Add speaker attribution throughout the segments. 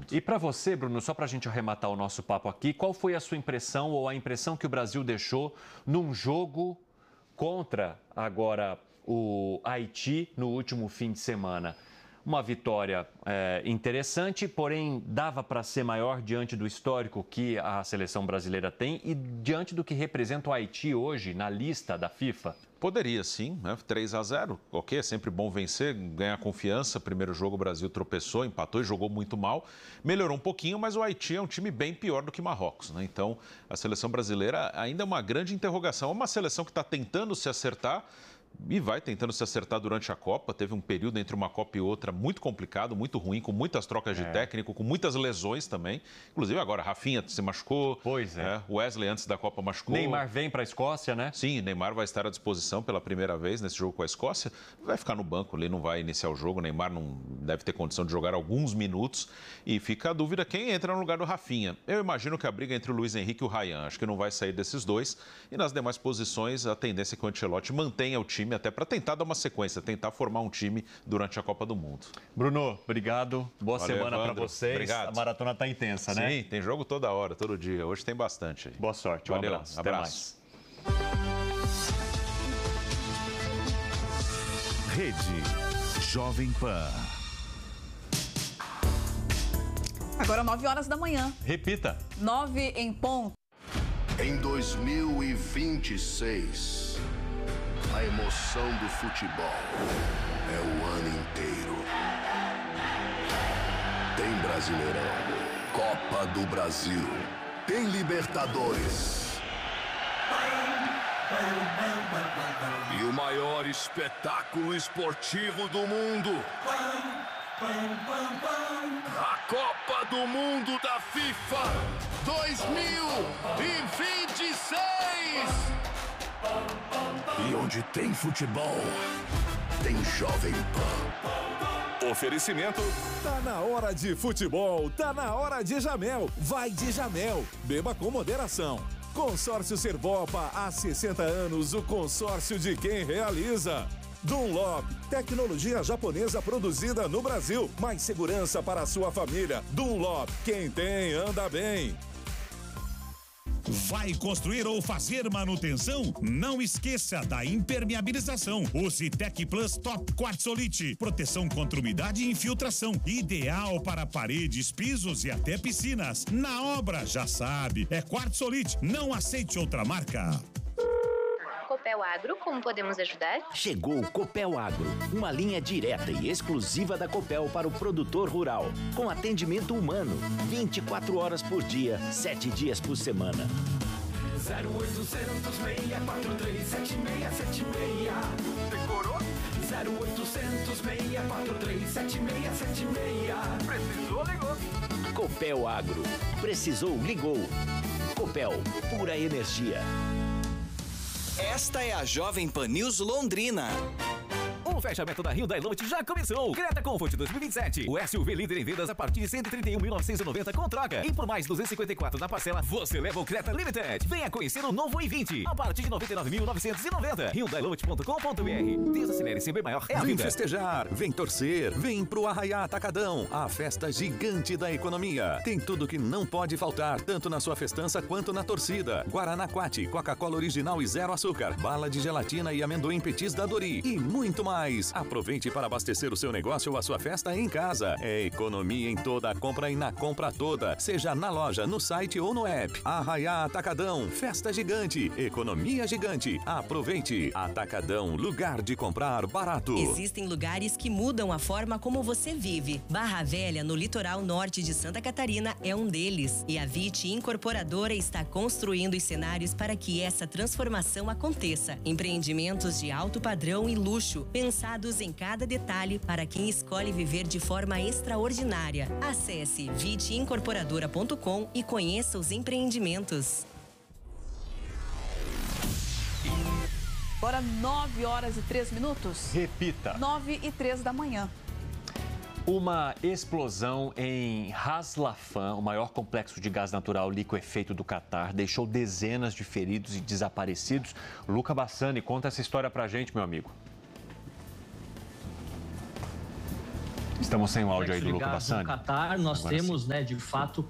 Speaker 1: mundo.
Speaker 2: E para você, Bruno, só para a gente arrematar o nosso papo aqui, qual foi a sua impressão ou a impressão que o Brasil deixou num jogo contra agora o Haiti no último fim de semana? Uma vitória interessante, porém dava para ser maior diante do histórico que a seleção brasileira tem e diante do que representa o Haiti hoje na lista da FIFA?
Speaker 1: Poderia sim, né? 3-0, ok, é sempre bom vencer, ganhar confiança. Primeiro jogo o Brasil tropeçou, empatou e jogou muito mal. Melhorou um pouquinho, mas o Haiti é um time bem pior do que Marrocos, né? Então a seleção brasileira ainda é uma grande interrogação. É uma seleção que está tentando se acertar e vai tentando se acertar durante a Copa. Teve um período entre uma Copa e outra muito complicado, muito ruim, com muitas trocas de técnico, com muitas lesões também. Inclusive agora, Rafinha se machucou.
Speaker 2: Pois é.
Speaker 1: Wesley antes da Copa machucou.
Speaker 2: Neymar vem para a Escócia, né?
Speaker 1: Sim, Neymar vai estar à disposição pela primeira vez nesse jogo com a Escócia. Vai ficar no banco, ele não vai iniciar o jogo. Neymar não deve ter condição de jogar alguns minutos. E fica a dúvida quem entra no lugar do Rafinha. Eu imagino que a briga entre o Luiz Henrique e o Ryan, acho que não vai sair desses dois. E nas demais posições, a tendência é que o Ancelotti mantenha o time até para tentar dar uma sequência, tentar formar um time durante a Copa do Mundo.
Speaker 2: Bruno, obrigado. Boa semana para vocês.
Speaker 1: Obrigado.
Speaker 2: A maratona está intensa, né?
Speaker 1: Sim, tem jogo toda hora, todo dia. Hoje tem bastante aí.
Speaker 2: Boa sorte.
Speaker 1: Valeu,
Speaker 2: Um abraço.
Speaker 1: abraço.
Speaker 2: Até mais.
Speaker 3: Rede Jovem Pan.
Speaker 4: Agora 9 horas da manhã.
Speaker 2: Repita.
Speaker 4: 9 em ponto.
Speaker 5: Em 2026, a emoção do futebol é o ano inteiro. Tem Brasileirão, Copa do Brasil, tem Libertadores. E o maior espetáculo esportivo do mundo. A Copa do Mundo da FIFA 2026. E onde tem futebol, tem Jovem Pan.
Speaker 3: Oferecimento. Tá na hora de futebol, tá na hora de Jamel. Vai de Jamel. Beba com moderação. Consórcio Servopa, há 60 anos, o consórcio de quem realiza. Dunlop, tecnologia japonesa produzida no Brasil. Mais segurança para a sua família. Dunlop, quem tem, anda bem.
Speaker 6: Vai construir ou fazer manutenção? Não esqueça da impermeabilização. O Citec Plus Top Quartzolite. Proteção contra umidade e infiltração. Ideal para paredes, pisos e até piscinas. Na obra, já sabe, é Quartzolite. Não aceite outra marca.
Speaker 7: Copel Agro, como podemos ajudar?
Speaker 8: Chegou o Copel Agro, uma linha direta e exclusiva da Copel para o produtor rural, com atendimento humano, 24 horas por dia, 7 dias por semana.
Speaker 9: 0800 643 7676. Decorou? 0800 643 7676. Precisou, ligou.
Speaker 8: Copel Agro. Precisou, ligou. Copel, pura energia.
Speaker 10: Esta é a Jovem Pan News Londrina.
Speaker 11: O fechamento da Hyundai Elantra já começou. Creta Comfort 2027. O SUV líder em vendas a partir de 131.990 com troca. E por mais 254 na parcela, você leva o Creta Limited. Venha conhecer o novo i20 a partir de 99.990. HyundaiLote.com.br. Desacelere sempre maior. É a
Speaker 3: Vem
Speaker 11: vida.
Speaker 3: festejar, vem torcer, vem pro Arraiá Atacadão, a festa gigante da economia. Tem tudo que não pode faltar, tanto na sua festança quanto na torcida. Guaraná Quati, Coca-Cola original e zero açúcar, bala de gelatina e amendoim petis da Dori e muito mais. Aproveite para abastecer o seu negócio ou a sua festa em casa. É economia em toda a compra e na compra toda, seja na loja, no site ou no app. Arraiá Atacadão, festa gigante, economia gigante. Aproveite. Atacadão, lugar de comprar barato.
Speaker 12: Existem lugares que mudam a forma como você vive. Barra Velha, no litoral norte de Santa Catarina, é um deles. E a VIT Incorporadora está construindo os cenários para que essa transformação aconteça. Empreendimentos de alto padrão e luxo, pensados em cada detalhe para quem escolhe viver de forma extraordinária. Acesse vitincorporadora.com e conheça os empreendimentos.
Speaker 4: Agora 9 horas e 3 minutos.
Speaker 2: Repita.
Speaker 4: 9 e 3 da manhã.
Speaker 2: Uma explosão em Ras Laffan, o maior complexo de gás natural liquefeito do Catar, deixou dezenas de feridos e desaparecidos. Luca Bassani conta essa história pra gente, meu amigo. Estamos sem o áudio aí do Luca Bassani.
Speaker 13: No Catar, nós
Speaker 2: Agora
Speaker 13: temos, né, de fato,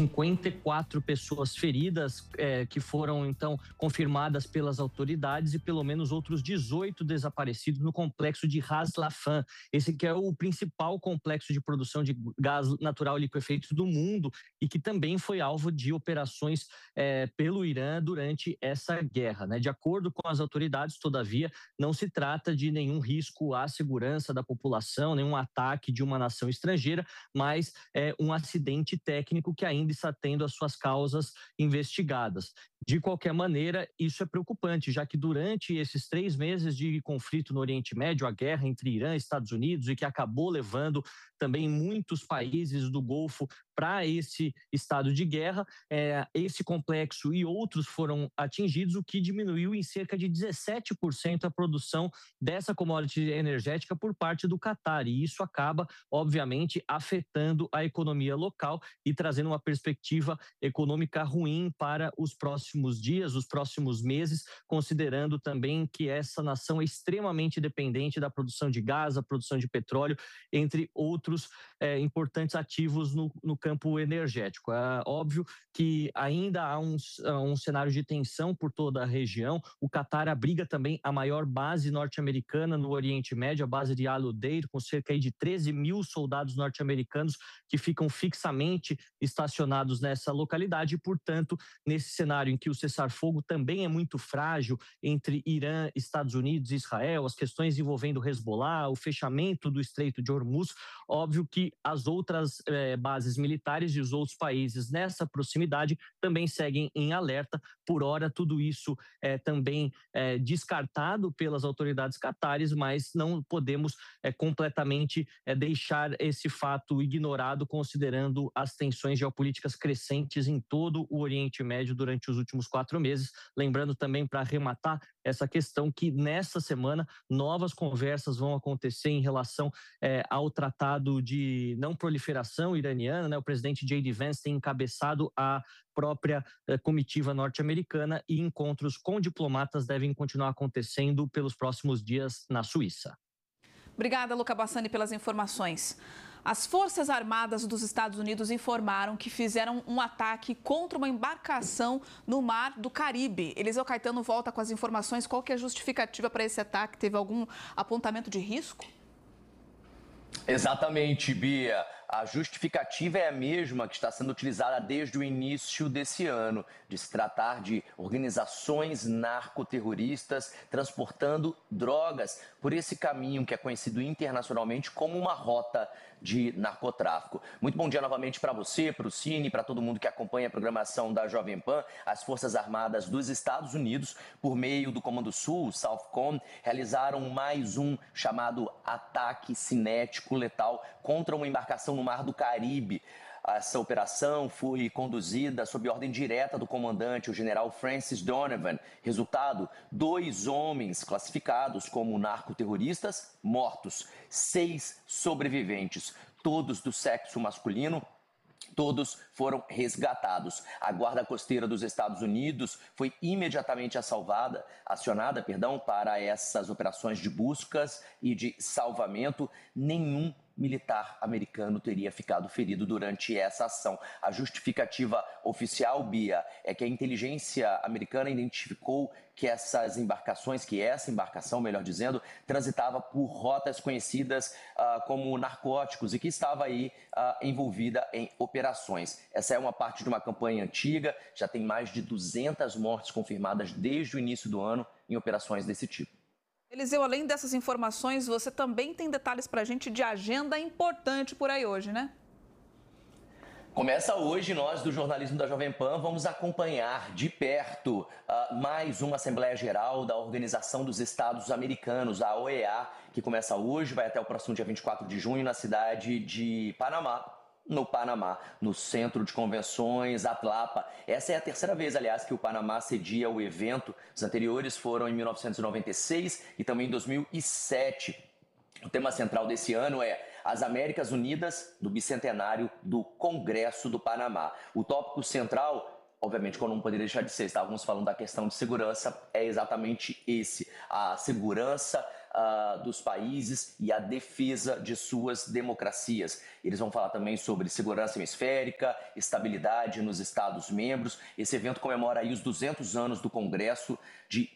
Speaker 13: 54 pessoas feridas que foram, então, confirmadas pelas autoridades e pelo menos outros 18 desaparecidos no complexo de Ras Laffan. Esse que é o principal complexo de produção de gás natural liquefeito do mundo e que também foi alvo de operações pelo Irã durante essa guerra, né? De acordo com as autoridades, todavia, não se trata de nenhum risco à segurança da população, nenhum ataque de uma nação estrangeira, mas é um acidente técnico que ainda está tendo as suas causas investigadas. De qualquer maneira, isso é preocupante, já que durante esses 3 meses de conflito no Oriente Médio, a guerra entre Irã e Estados Unidos, e que acabou levando também muitos países do Golfo para esse estado de guerra, esse complexo e outros foram atingidos, o que diminuiu em cerca de 17% a produção dessa commodity energética por parte do Catar. E isso acaba, obviamente, afetando a economia local e trazendo uma perspectiva econômica ruim para os próximos dias, os próximos meses, considerando também que essa nação é extremamente dependente da produção de gás, da produção de petróleo, entre outros importantes ativos no campo energético. É óbvio que ainda há um cenário de tensão por toda a região. O Catar abriga também a maior base norte-americana no Oriente Médio, a base de Al Udeid, com cerca de 13 mil soldados norte-americanos que ficam fixamente estacionados nessa localidade e, portanto, nesse cenário em que o cessar-fogo também é muito frágil entre Irã, Estados Unidos e Israel, as questões envolvendo o Hezbollah, o fechamento do Estreito de Hormuz, óbvio que as outras bases militares e os outros países nessa proximidade também seguem em alerta. Por hora, tudo isso é também descartado pelas autoridades catares, mas não podemos completamente deixar esse fato ignorado, considerando as tensões geopolíticas crescentes em todo o Oriente Médio durante os últimos 4 meses. Lembrando também, para arrematar essa questão, que nessa semana novas conversas vão acontecer em relação ao tratado de não proliferação iraniana, né? O presidente J.D. Vance tem encabeçado a própria comitiva norte-americana e encontros com diplomatas devem continuar acontecendo pelos próximos dias na Suíça.
Speaker 4: Obrigada, Luca Bassani, pelas informações. As Forças Armadas dos Estados Unidos informaram que fizeram um ataque contra uma embarcação no Mar do Caribe. Eliseu Caetano volta com as informações. Qual que é a justificativa para esse ataque? Teve algum apontamento de risco?
Speaker 14: Exatamente, Bia. A justificativa é a mesma que está sendo utilizada desde o início desse ano, de se tratar de organizações narcoterroristas transportando drogas por esse caminho que é conhecido internacionalmente como uma rota de narcotráfico. Muito bom dia novamente para você, para o Cine, para todo mundo que acompanha a programação da Jovem Pan. As Forças Armadas dos Estados Unidos, por meio do Comando Sul, SOUTHCOM, realizaram mais um chamado ataque cinético letal contra uma embarcação no Mar do Caribe. Essa operação foi conduzida sob ordem direta do comandante, o general Francis Donovan. Resultado, 2 homens classificados como narcoterroristas mortos, 6 sobreviventes, todos do sexo masculino. Todos foram resgatados. A Guarda Costeira dos Estados Unidos foi imediatamente acionada para essas operações de buscas e de salvamento. Nenhum militar americano teria ficado ferido durante essa ação. A justificativa oficial, Bia, é que a inteligência americana identificou que essa embarcação, melhor dizendo, transitava por rotas conhecidas como narcóticos e que estava aí envolvida em operações. Essa é uma parte de uma campanha antiga, já tem mais de 200 mortes confirmadas desde o início do ano em operações desse tipo.
Speaker 4: Eliseu, além dessas informações, você também tem detalhes para a gente de agenda importante por aí hoje, né?
Speaker 14: Começa hoje, nós do jornalismo da Jovem Pan vamos acompanhar de perto mais uma Assembleia Geral da Organização dos Estados Americanos, a OEA, que começa hoje, vai até o próximo dia 24 de junho na cidade de Panamá. No Panamá, no Centro de Convenções Atlapa. Essa é a terceira vez, aliás, que o Panamá cedia o evento. Os anteriores foram em 1996 e também em 2007. O tema central desse ano é as Américas Unidas do bicentenário do Congresso do Panamá. O tópico central, obviamente, como não poderia deixar de ser, estávamos falando da questão de segurança, é exatamente esse. A segurança dos países e a defesa de suas democracias. Eles vão falar também sobre segurança hemisférica, estabilidade nos Estados-membros. Esse evento comemora aí os 200 anos do Congresso de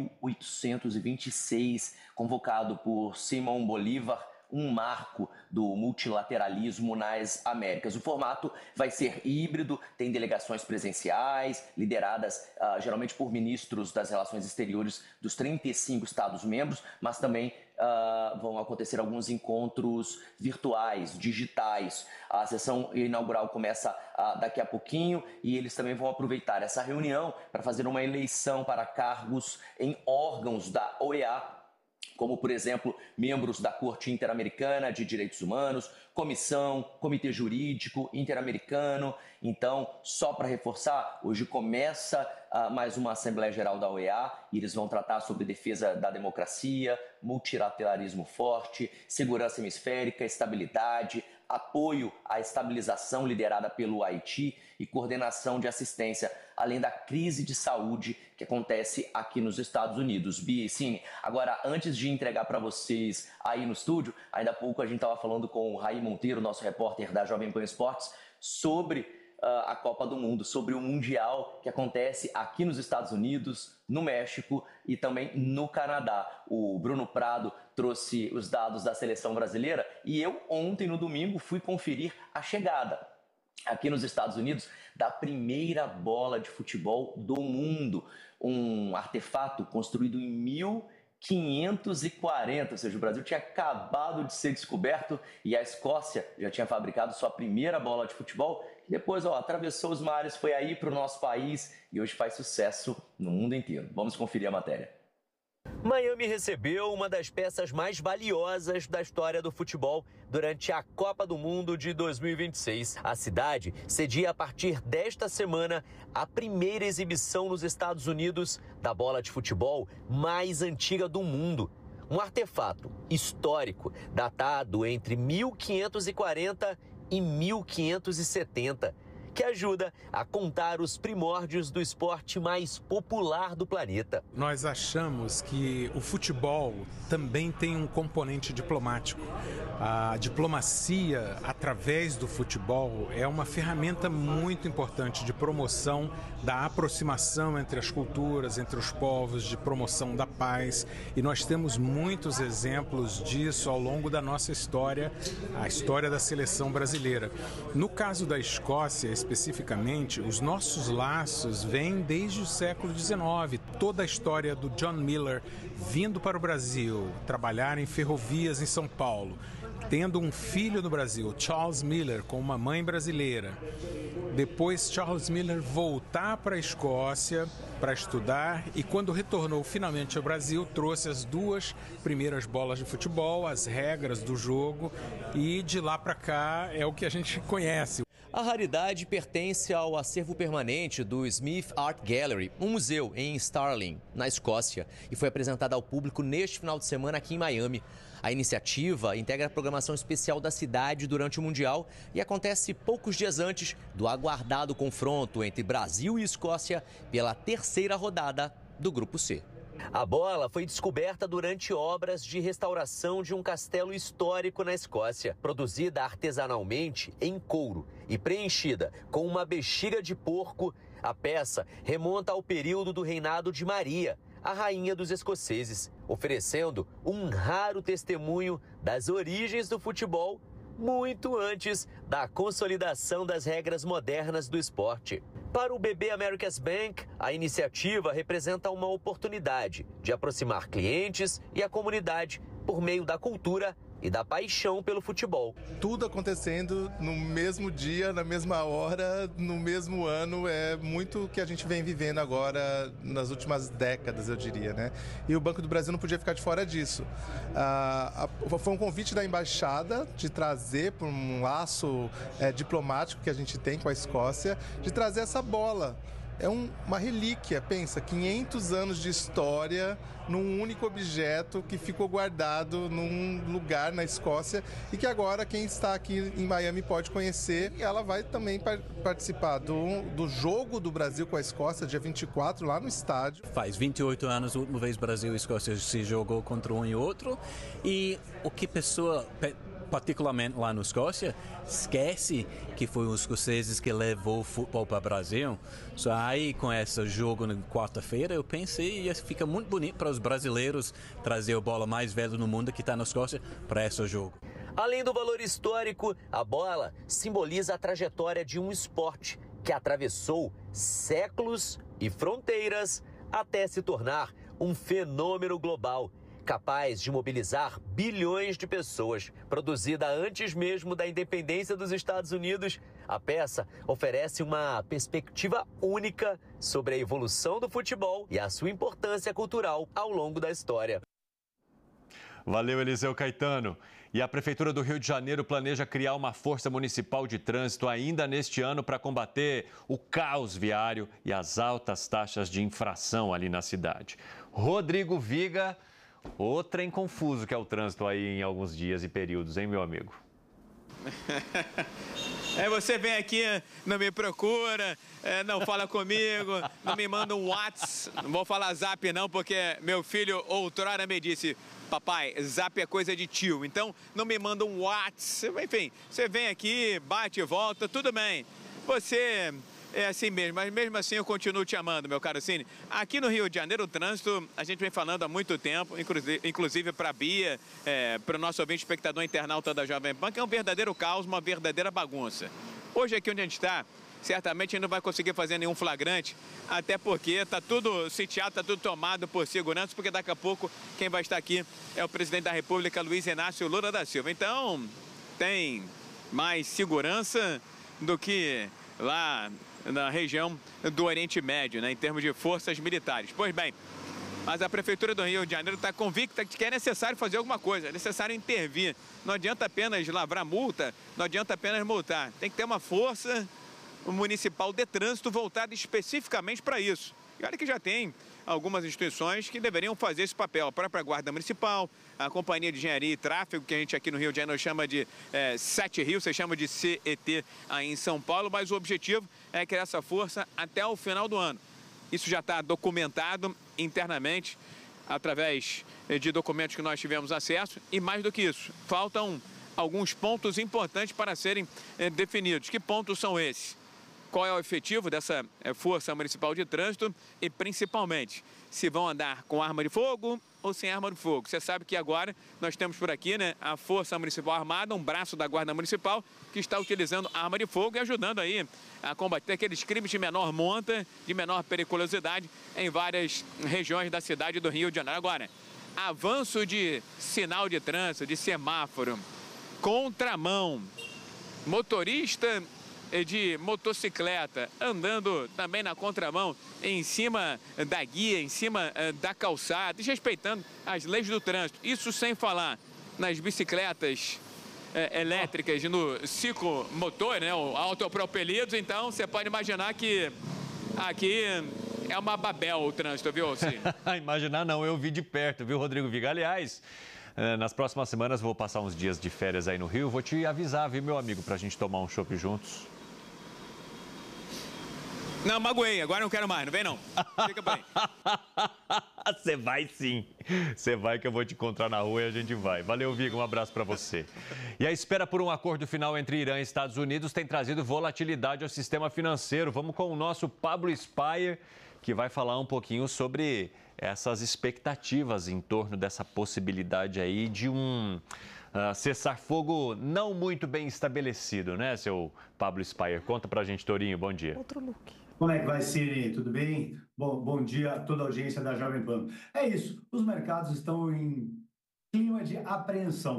Speaker 14: 1826, convocado por Simón Bolívar, um marco do multilateralismo nas Américas. O formato vai ser híbrido, tem delegações presenciais, lideradas geralmente por ministros das relações exteriores dos 35 Estados-membros, mas também vão acontecer alguns encontros virtuais, digitais. A sessão inaugural começa daqui a pouquinho e eles também vão aproveitar essa reunião para fazer uma eleição para cargos em órgãos da OEA, como, por exemplo, membros da Corte Interamericana de Direitos Humanos, Comissão, Comitê Jurídico Interamericano. Então, só para reforçar, hoje começa mais uma Assembleia Geral da OEA e eles vão tratar sobre defesa da democracia, multilateralismo forte, segurança hemisférica, estabilidade, apoio à estabilização liderada pelo Haiti e coordenação de assistência, além da crise de saúde que acontece aqui nos Estados Unidos. Bia e Cine, agora, antes de entregar para vocês aí no estúdio, ainda há pouco a gente estava falando com o Raí Monteiro, nosso repórter da Jovem Pan Esportes, sobre a Copa do Mundo, sobre o Mundial que acontece aqui nos Estados Unidos, no México e também no Canadá. O Bruno Prado trouxe os dados da seleção brasileira e eu ontem, no domingo, fui conferir a chegada aqui nos Estados Unidos da primeira bola de futebol do mundo, um artefato construído em 1540, ou seja, o Brasil tinha acabado de ser descoberto e a Escócia já tinha fabricado sua primeira bola de futebol. Depois, atravessou os mares, foi aí para o nosso país e hoje faz sucesso no mundo inteiro. Vamos conferir a matéria.
Speaker 15: Miami recebeu uma das peças mais valiosas da história do futebol durante a Copa do Mundo de 2026. A cidade cedia a partir desta semana a primeira exibição nos Estados Unidos da bola de futebol mais antiga do mundo. Um artefato histórico datado entre 1540 e 1570, que ajuda a contar os primórdios do esporte mais popular do planeta.
Speaker 16: Nós achamos que o futebol também tem um componente diplomático. A diplomacia, através do futebol, é uma ferramenta muito importante de promoção da aproximação entre as culturas, entre os povos, de promoção da paz. E nós temos muitos exemplos disso ao longo da nossa história, a história da seleção brasileira. No caso da Escócia, especificamente, os nossos laços vêm desde o século XIX. Toda a história do John Miller vindo para o Brasil, trabalhar em ferrovias em São Paulo, tendo um filho no Brasil, Charles Miller, com uma mãe brasileira. Depois, Charles Miller voltar para a Escócia para estudar e, quando retornou finalmente ao Brasil, trouxe as duas primeiras bolas de futebol, as regras do jogo, e de lá para cá é o que a gente conhece.
Speaker 15: A raridade pertence ao acervo permanente do Smith Art Gallery, um museu em Stirling, na Escócia, e foi apresentada ao público neste final de semana aqui em Miami. A iniciativa integra a programação especial da cidade durante o Mundial e acontece poucos dias antes do aguardado confronto entre Brasil e Escócia pela terceira rodada do Grupo C. A bola foi descoberta durante obras de restauração de um castelo histórico na Escócia, produzida artesanalmente em couro e preenchida com uma bexiga de porco. A peça remonta ao período do reinado de Maria, a rainha dos escoceses, oferecendo um raro testemunho das origens do futebol muito antes da consolidação das regras modernas do esporte. Para o BB America's Bank, a iniciativa representa uma oportunidade de aproximar clientes e a comunidade por meio da cultura e da paixão pelo futebol.
Speaker 17: Tudo acontecendo no mesmo dia, na mesma hora, no mesmo ano, é muito o que a gente vem vivendo agora nas últimas décadas, eu diria, né? E o Banco do Brasil não podia ficar de fora disso. Foi um convite da embaixada de trazer, por um laço diplomático que a gente tem com a Escócia, de trazer essa bola é uma relíquia, pensa, 500 anos de história num único objeto que ficou guardado num lugar na Escócia e que agora quem está aqui em Miami pode conhecer. E ela vai também participar do jogo do Brasil com a Escócia, dia 24, lá no estádio.
Speaker 18: Faz 28 anos a última vez Brasil e Escócia se jogou contra um e outro, e o que pessoa, particularmente lá na Escócia, esquece que foi os escoceses que levou o futebol para o Brasil. Só aí, com esse jogo na quarta-feira, eu pensei que fica muito bonito para os brasileiros trazer a bola mais velha no mundo que está na Escócia para esse jogo.
Speaker 15: Além do valor histórico, a bola simboliza a trajetória de um esporte que atravessou séculos e fronteiras até se tornar um fenômeno global, capaz de mobilizar bilhões de pessoas. Produzida antes mesmo da independência dos Estados Unidos, a peça oferece uma perspectiva única sobre a evolução do futebol e a sua importância cultural ao longo da história.
Speaker 2: Valeu, Eliseu Caetano. E a Prefeitura do Rio de Janeiro planeja criar uma força municipal de trânsito ainda neste ano para combater o caos viário e as altas taxas de infração ali na cidade. Rodrigo Viga, o trem confuso que é o trânsito aí em alguns dias e períodos, hein, meu amigo?
Speaker 19: Você vem aqui, não me procura, não fala comigo, não me manda um WhatsApp, não vou falar zap não, porque meu filho outrora me disse: papai, zap é coisa de tio, então não me manda um WhatsApp. Enfim, você vem aqui, bate e volta, tudo bem. Você é assim mesmo, mas mesmo assim eu continuo te amando, meu caro Cine. Aqui no Rio de Janeiro, o trânsito, a gente vem falando há muito tempo, inclusive para a Bia, para o nosso ouvinte espectador internauta da Jovem Pan, que é um verdadeiro caos, uma verdadeira bagunça. Hoje aqui onde a gente está, certamente a gente não vai conseguir fazer nenhum flagrante, até porque está tudo sitiado, está tudo tomado por segurança, porque daqui a pouco quem vai estar aqui é o presidente da República, Luiz Inácio Lula da Silva. Então, tem mais segurança do que lá na região do Oriente Médio, né, em termos de forças militares. Pois bem, mas a Prefeitura do Rio de Janeiro está convicta de que é necessário fazer alguma coisa, é necessário intervir. Não adianta apenas lavrar multa, não adianta apenas multar. Tem que ter uma força municipal de trânsito voltada especificamente para isso. E olha que já tem algumas instituições que deveriam fazer esse papel. A própria Guarda Municipal, a Companhia de Engenharia e Tráfego, que a gente aqui no Rio de Janeiro chama de Sete Rios, você chama de CET aí em São Paulo, mas o objetivo é criar essa força até o final do ano. Isso já está documentado internamente, através de documentos que nós tivemos acesso, e mais do que isso, faltam alguns pontos importantes para serem definidos. Que pontos são esses? Qual é o efetivo dessa Força Municipal de Trânsito e, principalmente, se vão andar com arma de fogo ou sem arma de fogo. Você sabe que agora nós temos por aqui, né, a Força Municipal Armada, um braço da Guarda Municipal, que está utilizando arma de fogo e ajudando aí a combater aqueles crimes de menor monta, de menor periculosidade em várias regiões da cidade do Rio de Janeiro. Agora, avanço de sinal de trânsito, de semáforo, contramão, motorista de motocicleta andando também na contramão, em cima da guia, em cima da calçada, desrespeitando as leis do trânsito. Isso sem falar nas bicicletas elétricas no ciclomotor, né, autopropelidos. Então você pode imaginar que aqui é uma Babel o trânsito, viu, Cine?
Speaker 2: Imaginar não, eu vi de perto, viu, Rodrigo Viga? Aliás, nas próximas semanas vou passar uns dias de férias aí no Rio, vou te avisar, viu, meu amigo, pra gente tomar um chopp juntos.
Speaker 19: Não, magoei, agora não quero mais, não vem não. Fica bem.
Speaker 2: Você vai sim. Você vai que eu vou te encontrar na rua e a gente vai. Valeu, Viga, um abraço para você. E a espera por um acordo final entre Irã e Estados Unidos tem trazido volatilidade ao sistema financeiro. Vamos com o nosso Pablo Spyer, que vai falar um pouquinho sobre essas expectativas em torno dessa possibilidade aí de um cessar-fogo não muito bem estabelecido, né, seu Pablo Spyer? Conta pra gente, Torinho, bom dia.
Speaker 4: Outro look.
Speaker 20: Como é que vai, Cine? Tudo bem? Bom dia a toda a audiência da Jovem Pan. É isso, os mercados estão em clima de apreensão.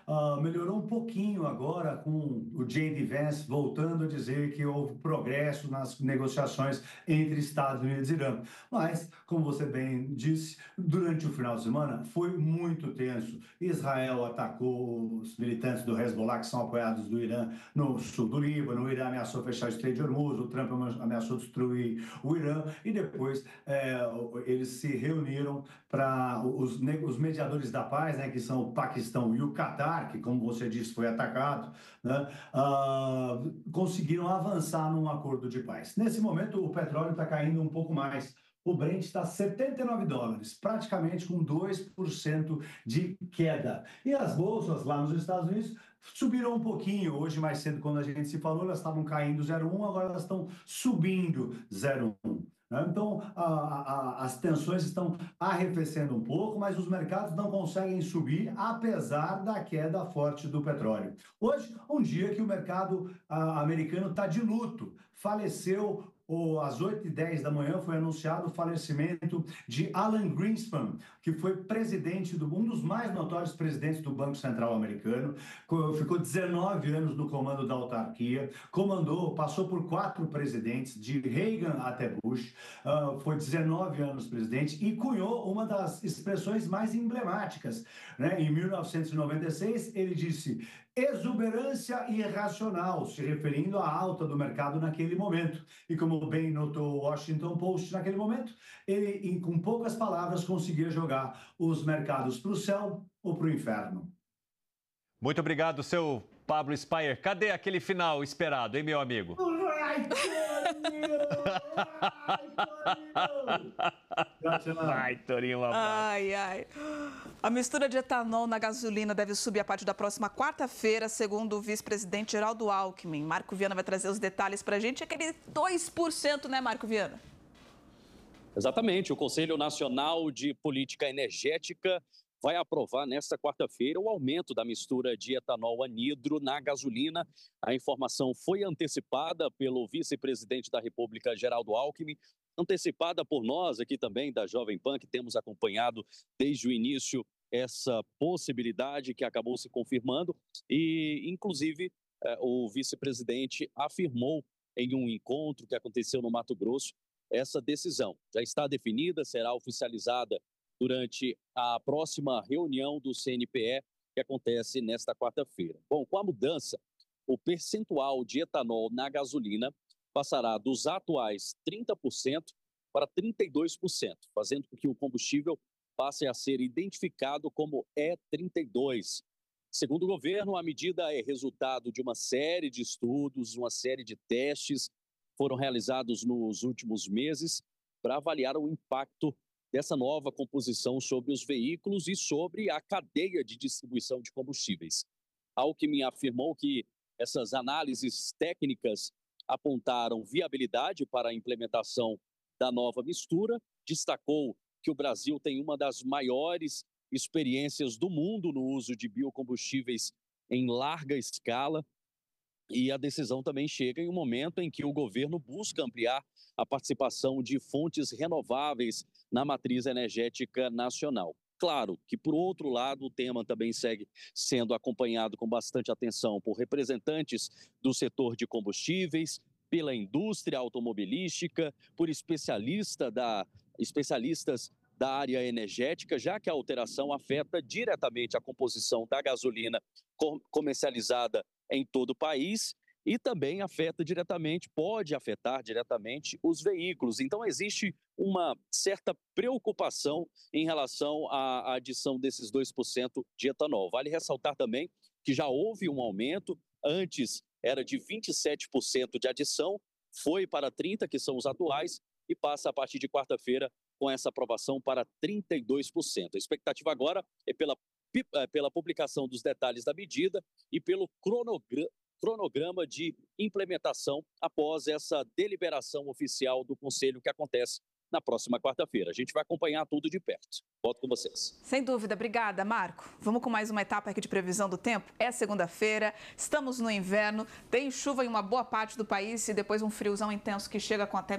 Speaker 20: melhorou um pouquinho agora com o J.D. Vance voltando a dizer que houve progresso nas negociações entre Estados Unidos e Irã. Mas, como você bem disse, durante o final de semana foi muito tenso. Israel atacou os militantes do Hezbollah, que são apoiados do Irã, no sul do Líbano. O Irã ameaçou fechar o Estreito de Hormuz, o Trump ameaçou destruir o Irã, e depois eles se reuniram para os mediadores da paz, né, que são o Paquistão e o Catar, que, como você disse, foi atacado, né, conseguiram avançar num acordo de paz. Nesse momento, o petróleo está caindo um pouco mais. O Brent está $79, praticamente com 2% de queda. E as bolsas lá nos Estados Unidos subiram um pouquinho. Hoje, mais cedo, quando a gente se falou, elas estavam caindo 0,1, agora elas estão subindo 0,1. Então, as tensões estão arrefecendo um pouco, mas os mercados não conseguem subir, apesar da queda forte do petróleo. Hoje, um dia que o mercado americano está de luto. Faleceu, às 8h10 da manhã, foi anunciado o falecimento de Alan Greenspan, que foi presidente, um dos mais notórios presidentes do Banco Central americano, ficou 19 anos no comando da autarquia, passou por 4 presidentes, de Reagan até Bush, foi 19 anos presidente e cunhou uma das expressões mais emblemáticas, né? Em 1996, ele disse: exuberância irracional, se referindo à alta do mercado naquele momento. E como bem notou o Washington Post naquele momento, ele, com poucas palavras, conseguia jogar os mercados para o céu ou para o inferno.
Speaker 2: Muito obrigado, seu Pablo Spyer. Cadê aquele final esperado, hein, meu amigo? Vai, Torinho.
Speaker 4: Ai, ai. A mistura de etanol na gasolina deve subir a partir da próxima quarta-feira, segundo o vice-presidente Geraldo Alckmin. Marco Viana vai trazer os detalhes para a gente. Aquele 2%, né, Marco Viana?
Speaker 21: Exatamente. O Conselho Nacional de Política Energética vai aprovar nesta quarta-feira o aumento da mistura de etanol anidro na gasolina. A informação foi antecipada pelo vice-presidente da República, Geraldo Alckmin, antecipada por nós aqui também da Jovem Pan, que temos acompanhado desde o início essa possibilidade que acabou se confirmando. E, inclusive, o vice-presidente afirmou em um encontro que aconteceu no Mato Grosso essa decisão. Já está definida, será oficializada durante a próxima reunião do CNPE, que acontece nesta quarta-feira. Bom, com a mudança, o percentual de etanol na gasolina passará dos atuais 30% para 32%, fazendo com que o combustível passe a ser identificado como E32. Segundo o governo, a medida é resultado de uma série de estudos, uma série de testes que foram realizados nos últimos meses para avaliar o impacto dessa nova composição sobre os veículos e sobre a cadeia de distribuição de combustíveis. Alckmin afirmou que essas análises técnicas apontaram viabilidade para a implementação da nova mistura, destacou que o Brasil tem uma das maiores experiências do mundo no uso de biocombustíveis em larga escala, e a decisão também chega em um momento em que o governo busca ampliar a participação de fontes renováveis na matriz energética nacional. Claro que, por outro lado, o tema também segue sendo acompanhado com bastante atenção por representantes do setor de combustíveis, pela indústria automobilística, por especialistas da área energética, já que a alteração afeta diretamente a composição da gasolina comercializada em todo o país e também pode afetar diretamente os veículos. Então, existe uma certa preocupação em relação à adição desses 2% de etanol. Vale ressaltar também que já houve um aumento, antes era de 27% de adição, foi para 30%, que são os atuais, e passa a partir de quarta-feira com essa aprovação para 32%. A expectativa agora é pela publicação dos detalhes da medida e pelo cronograma de implementação após essa deliberação oficial do Conselho que acontece na próxima quarta-feira. A gente vai acompanhar tudo de perto. Volto com vocês.
Speaker 4: Sem dúvida. Obrigada, Marco. Vamos com mais uma etapa aqui de previsão do tempo. É segunda-feira, estamos no inverno, tem chuva em uma boa parte do país e depois um friozão intenso que chega com até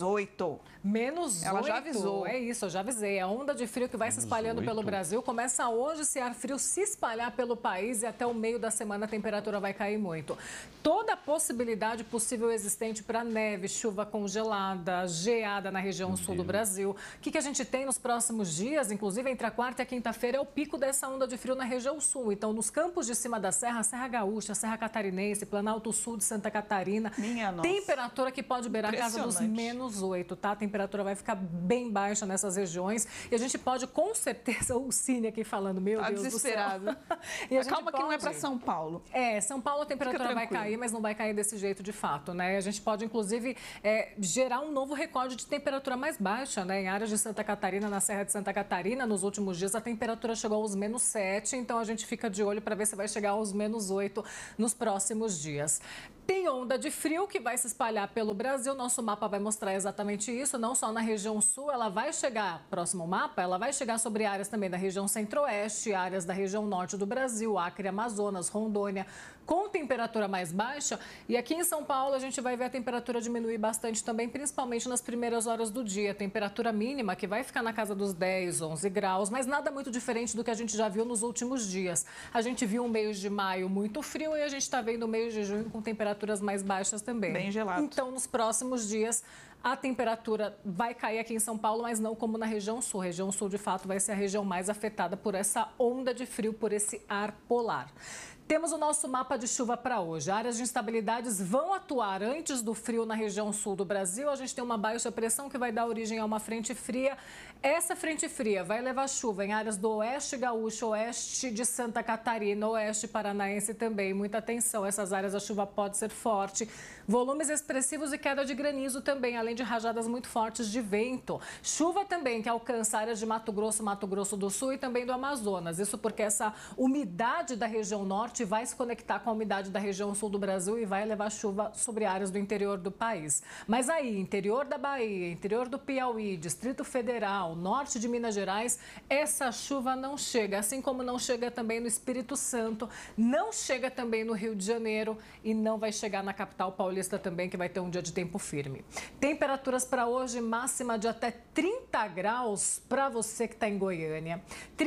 Speaker 4: -8.
Speaker 1: -8?
Speaker 4: Ela já avisou.
Speaker 1: É isso, eu já avisei. A onda de frio que vai se espalhando pelo Brasil começa hoje, esse ar frio se espalhar pelo país e até o meio da semana a temperatura vai cair muito. Toda a possibilidade possível existente para neve, chuva congelada, geada na região sul do Brasil. O que a gente tem nos próximos dias, inclusive entre a quarta e a quinta-feira, é o pico dessa onda de frio na região sul. Então, nos campos de cima da serra, Serra Gaúcha, Serra Catarinense, Planalto Sul de Santa Catarina, temperatura que pode beirar a casa dos -8, tá? A temperatura vai ficar bem baixa nessas regiões e a gente pode, com certeza, o Cine aqui falando, meu Deus
Speaker 4: desesperado.
Speaker 1: do céu. E a gente
Speaker 4: Calma que não é para São Paulo.
Speaker 1: São Paulo a temperatura vai cair, mas não vai cair desse jeito de fato, né? A gente pode, inclusive, gerar um novo recorde de temperatura mais baixa, né? Em áreas de Santa Catarina, na Serra de Santa Catarina, nos últimos dias a temperatura chegou aos -7, então a gente fica de olho para ver se vai chegar aos -8 nos próximos dias. Tem onda de frio que vai se espalhar pelo Brasil, nosso mapa vai mostrar exatamente isso, não só na região sul, ela vai chegar, próximo mapa, ela vai chegar sobre áreas também da região centro-oeste, áreas da região norte do Brasil, Acre, Amazonas, Rondônia, com temperatura mais baixa. E aqui em São Paulo a gente vai ver a temperatura diminuir bastante também, principalmente nas primeiras horas do dia. Temperatura mínima que vai ficar na casa dos 10, 11 graus, mas nada muito diferente do que a gente já viu nos últimos dias. A gente viu um mês de maio muito frio e a gente está vendo o mês de junho com temperaturas mais baixas também.
Speaker 4: Bem gelado.
Speaker 1: Então, nos próximos dias, a temperatura vai cair aqui em São Paulo, mas não como na região sul. A região sul, de fato, vai ser a região mais afetada por essa onda de frio, por esse ar polar. Temos o nosso mapa de chuva para hoje. Áreas de instabilidades vão atuar antes do frio na região sul do Brasil. A gente tem uma baixa pressão que vai dar origem a uma frente fria. Essa frente fria vai levar chuva em áreas do oeste gaúcho, oeste de Santa Catarina, oeste paranaense também. Muita atenção, essas áreas a chuva pode ser forte. Volumes expressivos e queda de granizo também, além de rajadas muito fortes de vento. Chuva também que alcança áreas de Mato Grosso do Sul e também do Amazonas. Isso porque essa umidade da região norte vai se conectar com a umidade da região sul do Brasil e vai levar chuva sobre áreas do interior do país. Mas aí, interior da Bahia, interior do Piauí, Distrito Federal, norte de Minas Gerais, essa chuva não chega, assim como não chega também no Espírito Santo, não chega também no Rio de Janeiro e não vai chegar na capital paulista também, que vai ter um dia de tempo firme. Temperaturas para hoje, máxima de até 30 graus para você que está em Goiânia,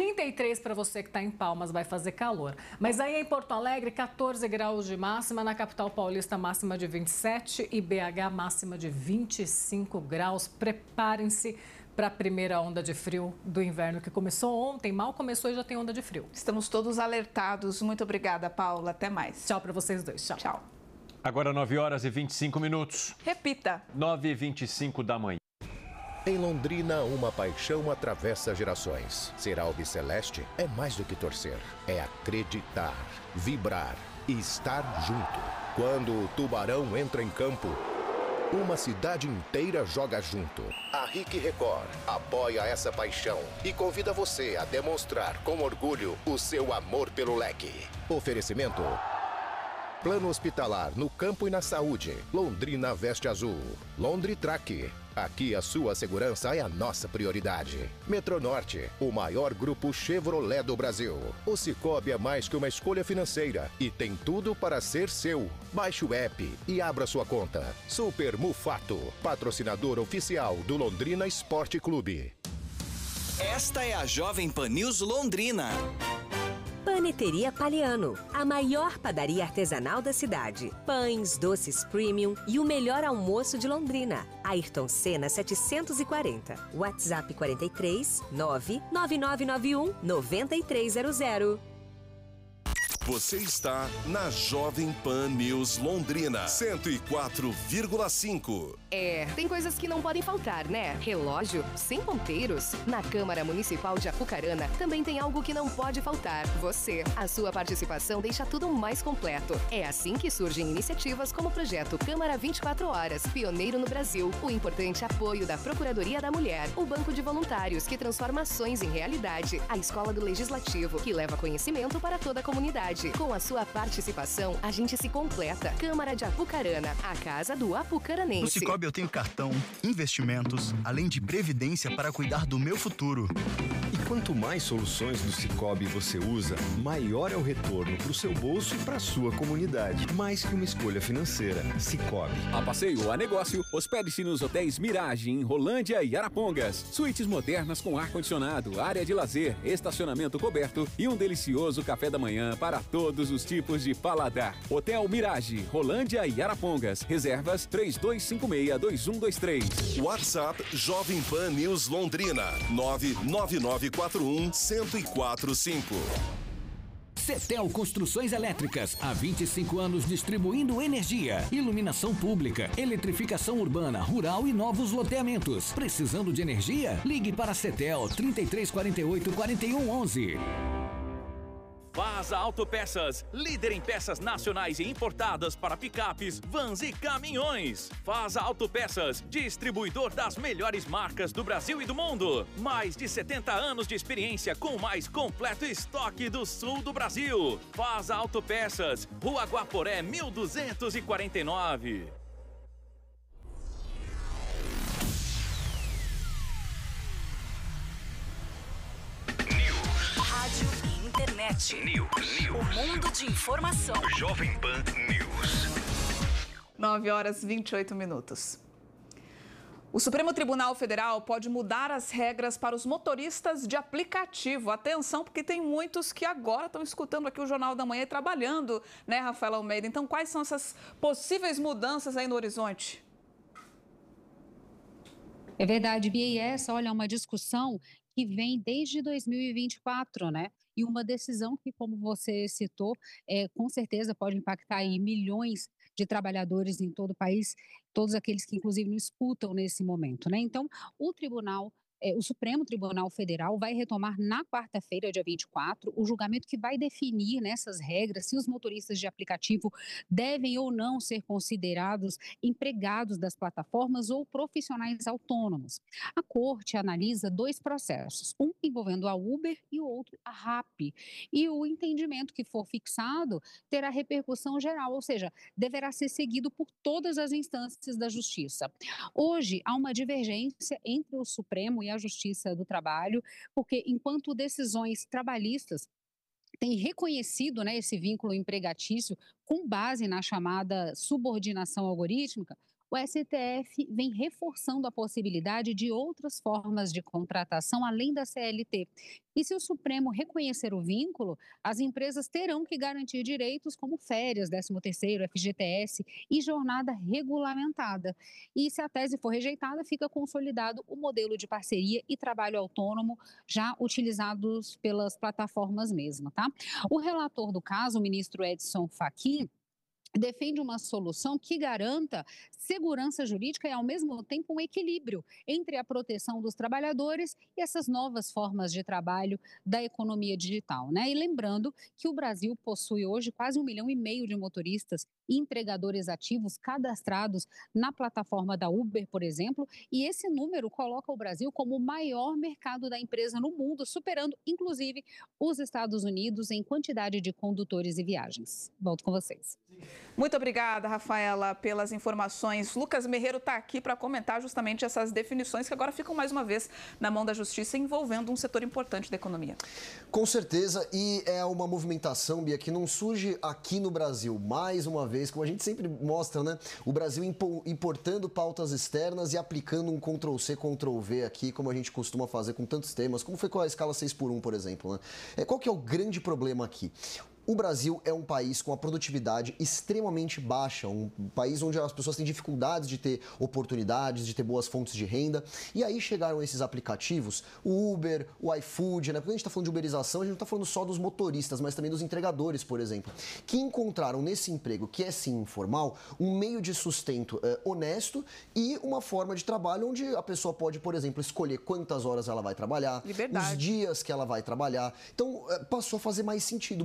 Speaker 1: 33 para você que está em Palmas, vai fazer calor. Mas aí em Porto Alegre, 14 graus de máxima, na capital paulista, máxima de 27 e BH, máxima de 25 graus. Preparem-se para a primeira onda de frio do inverno que começou ontem, mal começou e já tem onda de frio.
Speaker 4: Estamos todos alertados. Muito obrigada, Paula. Até mais.
Speaker 1: Tchau para vocês dois. Tchau.
Speaker 4: Tchau.
Speaker 2: Agora 9 horas e 25 minutos.
Speaker 4: Repita.
Speaker 2: 9h25 da manhã.
Speaker 5: Em Londrina, uma paixão atravessa gerações. Ser albiceleste é mais do que torcer. É acreditar, vibrar e estar junto. Quando o Tubarão entra em campo, uma cidade inteira joga junto. A RIC Record apoia essa paixão e convida você a demonstrar com orgulho o seu amor pelo leque. Oferecimento: Plano hospitalar no campo e na saúde. Londrina veste azul. Londritrack. Aqui a sua segurança é a nossa prioridade. Metronorte, o maior grupo Chevrolet do Brasil. O Cicobi é mais que uma escolha financeira e tem tudo para ser seu. Baixe o app e abra sua conta. Super Mufato, patrocinador oficial do Londrina Esporte Clube.
Speaker 10: Esta é a Jovem Pan News Londrina.
Speaker 22: Paneteria Paliano, a maior padaria artesanal da cidade. Pães, doces premium e o melhor almoço de Londrina. Ayrton Senna 740. WhatsApp 43 99991 9300.
Speaker 23: Você está na Jovem Pan News Londrina, 104,5.
Speaker 24: Tem coisas que não podem faltar, né? Relógio, sem ponteiros. Na Câmara Municipal de Apucarana também tem algo que não pode faltar. Você. A sua participação deixa tudo mais completo. É assim que surgem iniciativas como o projeto Câmara 24 Horas, pioneiro no Brasil. O importante apoio da Procuradoria da Mulher. O Banco de Voluntários, que transforma ações em realidade. A Escola do Legislativo, que leva conhecimento para toda a comunidade. cidade. Com a sua participação, a gente se completa. Câmara de Apucarana, a casa do apucaranense.
Speaker 6: No Sicoob eu tenho cartão, investimentos, além de previdência para cuidar do meu futuro.
Speaker 7: E quanto mais soluções do Sicoob você usa, maior é o retorno para o seu bolso e para a sua comunidade. Mais que uma escolha financeira. Sicoob.
Speaker 8: A passeio ou a negócio, hospede-se nos hotéis Mirage, em Rolândia e Arapongas. Suítes modernas com ar-condicionado, área de lazer, estacionamento coberto e um delicioso café da manhã para todos os tipos de paladar. Hotel Mirage, Rolândia e Arapongas. Reservas 3256-2123.
Speaker 23: WhatsApp Jovem Pan News Londrina 99941-1045.
Speaker 9: Cetel Construções Elétricas, há 25 anos distribuindo energia, iluminação pública, eletrificação urbana, rural e novos loteamentos. Precisando de energia? Ligue para Cetel 3348-4111.
Speaker 11: Vaza Autopeças, líder em peças nacionais e importadas para picapes, vans e caminhões. Vaza Autopeças, distribuidor das melhores marcas do Brasil e do mundo. Mais de 70 anos de experiência com o mais completo estoque do sul do Brasil. Vaza Autopeças, Rua Guaporé, 1249.
Speaker 25: Rádio e internet. O mundo de informação.
Speaker 23: Jovem Pan News.
Speaker 4: 9h28. O Supremo Tribunal Federal pode mudar as regras para os motoristas de aplicativo. Atenção, porque tem muitos que agora estão escutando aqui o Jornal da Manhã e trabalhando, né, Rafaela Almeida? Então, quais são essas possíveis mudanças aí no horizonte?
Speaker 26: É verdade, Bia, e essa, olha, é uma discussão que vem desde 2024, né? E uma decisão que, como você citou, com certeza pode impactar aí milhões de trabalhadores em todo o país, todos aqueles que, inclusive, não escutam nesse momento, né? Então, o Supremo Tribunal Federal vai retomar na quarta-feira, dia 24, o julgamento que vai definir nessas regras se os motoristas de aplicativo devem ou não ser considerados empregados das plataformas ou profissionais autônomos. A Corte analisa dois processos, um envolvendo a Uber e o outro a Rappi. E o entendimento que for fixado terá repercussão geral, ou seja, deverá ser seguido por todas as instâncias da Justiça. Hoje, há uma divergência entre o Supremo e a Justiça do Trabalho, porque enquanto decisões trabalhistas têm reconhecido, né, esse vínculo empregatício com base na chamada subordinação algorítmica, o STF vem reforçando a possibilidade de outras formas de contratação além da CLT. E se o Supremo reconhecer o vínculo, as empresas terão que garantir direitos como férias, 13º, FGTS e jornada regulamentada. E se a tese for rejeitada, fica consolidado o modelo de parceria e trabalho autônomo já utilizados pelas plataformas mesmo, tá? O relator do caso, o ministro Edson Fachin, defende uma solução que garanta segurança jurídica e, ao mesmo tempo, um equilíbrio entre a proteção dos trabalhadores e essas novas formas de trabalho da economia digital, né? E lembrando que o Brasil possui hoje quase 1,5 milhão de motoristas e entregadores ativos cadastrados na plataforma da Uber, por exemplo, e esse número coloca o Brasil como o maior mercado da empresa no mundo, superando, inclusive, os Estados Unidos em quantidade de condutores e viagens. Volto com vocês.
Speaker 4: Muito obrigada, Rafaela, pelas informações. Lucas Merreiro está aqui para comentar justamente essas definições que agora ficam mais uma vez na mão da Justiça, envolvendo um setor importante da economia.
Speaker 27: Com certeza, e é uma movimentação, Bia, que não surge aqui no Brasil. Mais uma vez, como a gente sempre mostra, né? O Brasil importando pautas externas e aplicando um Ctrl-C, Ctrl-V aqui, como a gente costuma fazer com tantos temas, como foi com a escala 6x1, por exemplo, né? Qual que é o grande problema aqui? O Brasil é um país com a produtividade extremamente baixa, um país onde as pessoas têm dificuldades de ter oportunidades, de ter boas fontes de renda. E aí chegaram esses aplicativos, o Uber, o iFood, né? Quando a gente está falando de uberização, a gente não está falando só dos motoristas, mas também dos entregadores, por exemplo, que encontraram nesse emprego, que é sim informal, um meio de sustento honesto e uma forma de trabalho onde a pessoa pode, por exemplo, escolher quantas horas ela vai trabalhar, os dias que ela vai trabalhar. Então, passou a fazer mais sentido. Muita gente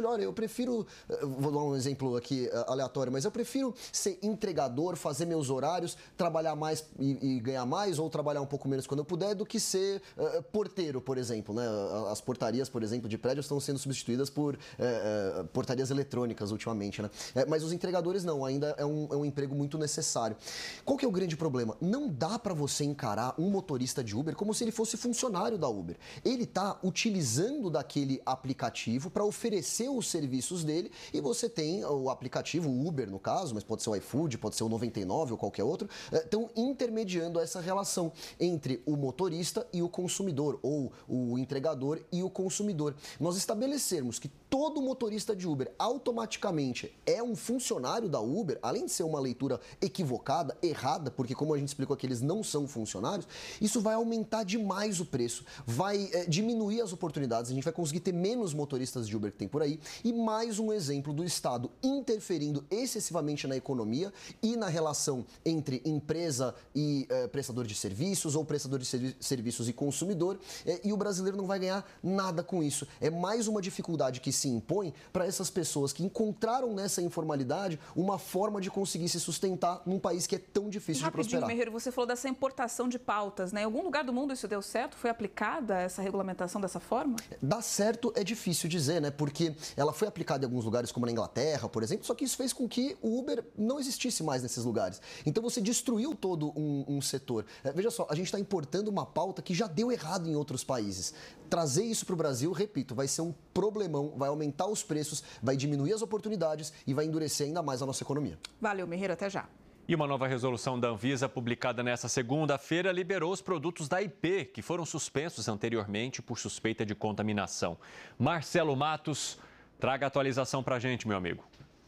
Speaker 27: Júlio, olha, eu prefiro, vou dar um exemplo aqui aleatório, mas eu prefiro ser entregador, fazer meus horários, trabalhar mais e ganhar mais, ou trabalhar um pouco menos quando eu puder, do que ser porteiro, por exemplo, né? As portarias, por exemplo, de prédios estão sendo substituídas por portarias eletrônicas ultimamente, né? Mas os entregadores não, ainda é um emprego muito necessário. Qual que é o grande problema? Não dá para você encarar um motorista de Uber como se ele fosse funcionário da Uber. Ele está utilizando daquele aplicativo para oferecer os serviços dele, e você tem o aplicativo Uber, no caso, mas pode ser o iFood, pode ser o 99 ou qualquer outro, estão intermediando essa relação entre o motorista e o consumidor, ou o entregador e o consumidor. Nós estabelecermos que todo motorista de Uber automaticamente é um funcionário da Uber, além de ser uma leitura equivocada, errada, porque como a gente explicou aqui, eles não são funcionários, isso vai aumentar demais o preço, vai diminuir as oportunidades, a gente vai conseguir ter menos motoristas de Uber que tem por aí, e mais um exemplo do Estado interferindo excessivamente na economia e na relação entre empresa e prestador de serviços, ou prestador de serviços e consumidor, e o brasileiro não vai ganhar nada com isso. É mais uma dificuldade que se impõe para essas pessoas que encontraram nessa informalidade uma forma de conseguir se sustentar num país que é tão difícil de prosperar.
Speaker 4: Meheiro, você falou dessa importação de pautas, né? Em algum lugar do mundo isso deu certo? Foi aplicada essa regulamentação dessa forma?
Speaker 27: Dar certo é difícil dizer, né? Porque ela foi aplicada em alguns lugares, como na Inglaterra, por exemplo, só que isso fez com que o Uber não existisse mais nesses lugares. Então você destruiu todo um setor. Veja só, a gente está importando uma pauta que já deu errado em outros países. Trazer isso para o Brasil, repito, vai ser um problemão, vai aumentar os preços, vai diminuir as oportunidades e vai endurecer ainda mais a nossa economia.
Speaker 4: Valeu, Meheiro, até já.
Speaker 2: E uma nova resolução da Anvisa, publicada nesta segunda-feira, liberou os produtos da IP, que foram suspensos anteriormente por suspeita de contaminação. Marcelo Matos, traga a atualização para a gente, meu amigo.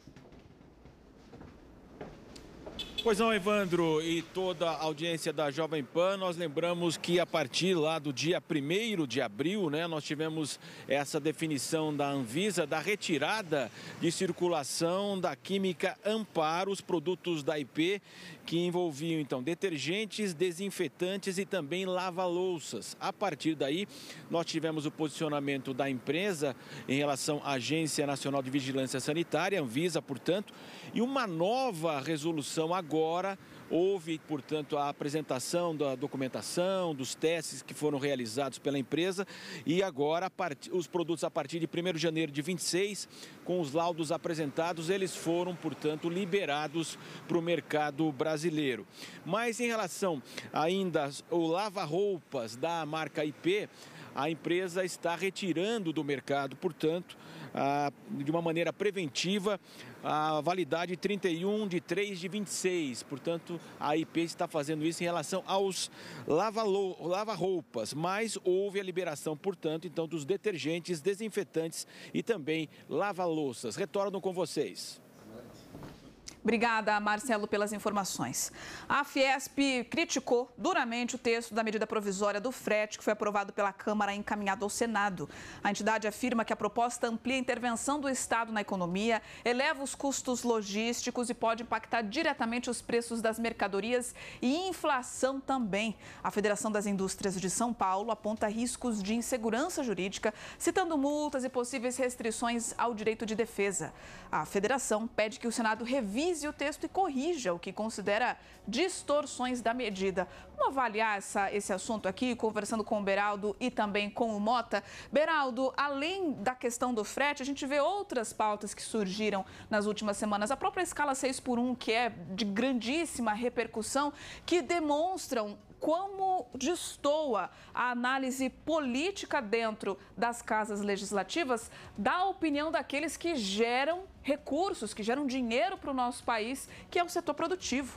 Speaker 3: Pois não, Evandro, e toda a audiência da Jovem Pan, nós lembramos que a partir lá do dia 1º de abril, né, nós tivemos essa definição da Anvisa da retirada de circulação da química Amparo, os produtos da IP, que envolviam, então, detergentes, desinfetantes e também lava-louças. A partir daí, nós tivemos o posicionamento da empresa em relação à Agência Nacional de Vigilância Sanitária, Anvisa, portanto, e uma nova resolução agora. Houve, portanto, a apresentação da documentação, dos testes que foram realizados pela empresa, e agora os produtos a partir de 1º de janeiro de 26, com os laudos apresentados, eles foram, portanto, liberados para o mercado brasileiro. Mas em relação ainda ao lava-roupas da marca IP, a empresa está retirando do mercado, portanto, de uma maneira preventiva, a validade 31 de 3 de 26. Portanto, a IP está fazendo isso em relação aos lava-roupas, mas houve a liberação, portanto, então, dos detergentes, desinfetantes e também lava-louças. Retorno com vocês.
Speaker 4: Obrigada, Marcelo, pelas informações. A Fiesp criticou duramente o texto da medida provisória do frete, que foi aprovado pela Câmara e encaminhado ao Senado. A entidade afirma que a proposta amplia a intervenção do Estado na economia, eleva os custos logísticos e pode impactar diretamente os preços das mercadorias e inflação também. A Federação das Indústrias de São Paulo aponta riscos de insegurança jurídica, citando multas e possíveis restrições ao direito de defesa. A federação pede que o Senado revise o texto e corrija o que considera distorções da medida. Vamos avaliar esse assunto aqui, conversando com o Beraldo e também com o Mota. Beraldo, além da questão do frete, a gente vê outras pautas que surgiram nas últimas semanas. A própria escala 6x1, que é de grandíssima repercussão, que demonstram como destoa a análise política dentro das casas legislativas da opinião daqueles que geram recursos, que geram dinheiro para o nosso país, que é o setor produtivo.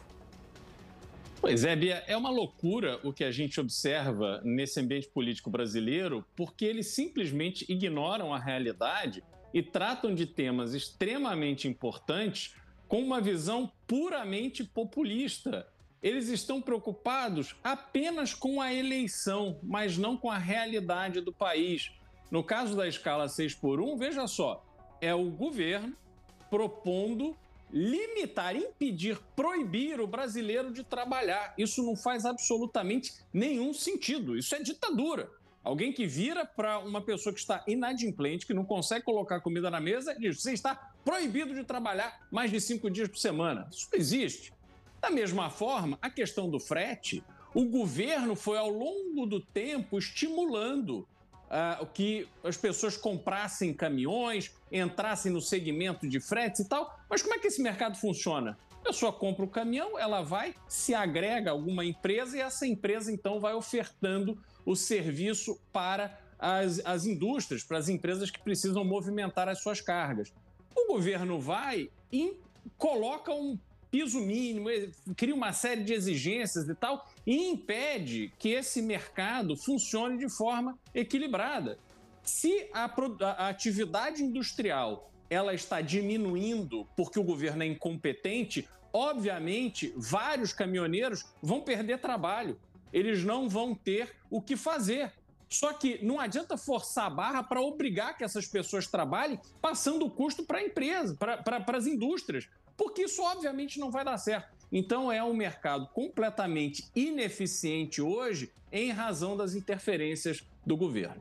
Speaker 12: Pois é, Bia, é uma loucura o que a gente observa nesse ambiente político brasileiro, porque eles simplesmente ignoram a realidade e tratam de temas extremamente importantes com uma visão puramente populista. Eles estão preocupados apenas com a eleição, mas não com a realidade do país. No caso da escala 6x1, veja só, é o governo propondo limitar, impedir, proibir o brasileiro de trabalhar. Isso não faz absolutamente nenhum sentido. Isso é ditadura. Alguém que vira para uma pessoa que está inadimplente, que não consegue colocar comida na mesa e diz: você está proibido de trabalhar mais de 5 dias por semana. Isso não existe. Da mesma forma, a questão do frete, o governo foi ao longo do tempo estimulando que as pessoas comprassem caminhões, entrassem no segmento de fretes e tal. Mas como é que esse mercado funciona? A pessoa compra o caminhão, ela vai, se agrega a alguma empresa e essa empresa então vai ofertando o serviço para as indústrias, para as empresas que precisam movimentar as suas cargas. O governo vai e coloca um piso mínimo, cria uma série de exigências e tal, e impede que esse mercado funcione de forma equilibrada. Se a atividade industrial ela está diminuindo porque o governo é incompetente, obviamente vários caminhoneiros vão perder trabalho. Eles não vão ter o que fazer. Só que não adianta forçar a barra para obrigar que essas pessoas trabalhem passando o custo para a empresa, para as indústrias, porque isso obviamente não vai dar certo. Então é um mercado completamente ineficiente hoje em razão das interferências do governo.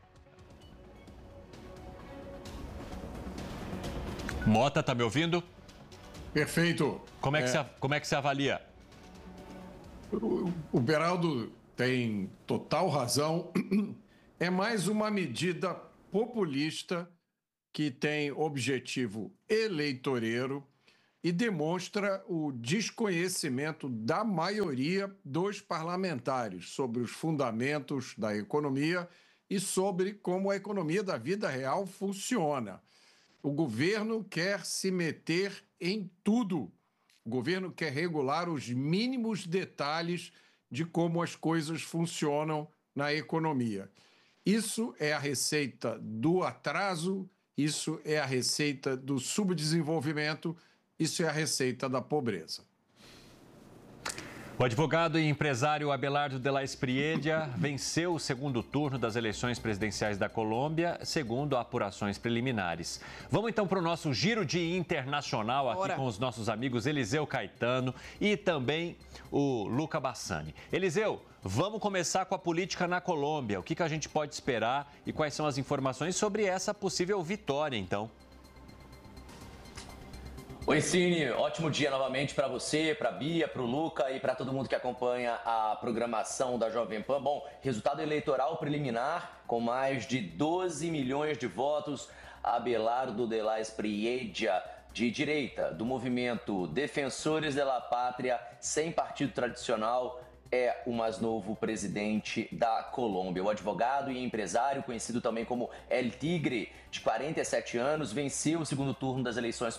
Speaker 2: Mota, tá me ouvindo?
Speaker 13: Perfeito.
Speaker 2: Como é que você avalia?
Speaker 13: O Beraldo tem total razão. É mais uma medida populista que tem objetivo eleitoreiro e demonstra o desconhecimento da maioria dos parlamentares sobre os fundamentos da economia e sobre como a economia da vida real funciona. O governo quer se meter em tudo. O governo quer regular os mínimos detalhes de como as coisas funcionam na economia. Isso é a receita do atraso, isso é a receita do subdesenvolvimento, isso é a receita da pobreza.
Speaker 2: O advogado e empresário Abelardo de la Espriella venceu o segundo turno das eleições presidenciais da Colômbia, segundo apurações preliminares. Vamos então para o nosso giro de internacional aqui com os nossos amigos Eliseu Caetano e também o Luca Bassani. Eliseu, vamos começar com a política na Colômbia. O que a gente pode esperar e quais são as informações sobre essa possível vitória, então?
Speaker 14: Oi, Cine, ótimo dia novamente para você, para a Bia, para o Luca e para todo mundo que acompanha a programação da Jovem Pan. Bom, resultado eleitoral preliminar com mais de 12 milhões de votos. Abelardo de la Espriella, de direita, do movimento Defensores de la Pátria, sem partido tradicional, é o mais novo presidente da Colômbia. O advogado e empresário, conhecido também como El Tigre, de 47 anos, venceu o segundo turno das eleições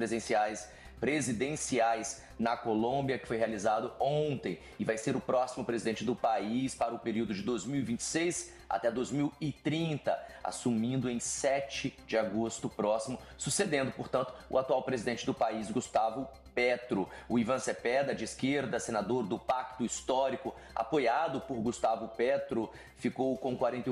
Speaker 14: presidenciais na Colômbia, que foi realizado ontem, e vai ser o próximo presidente do país para o período de 2026 até 2030, assumindo em 7 de agosto próximo, sucedendo, portanto, o atual presidente do país, Gustavo Petro. O Iván Cepeda, de esquerda, senador do Pacto Histórico, apoiado por Gustavo Petro, ficou com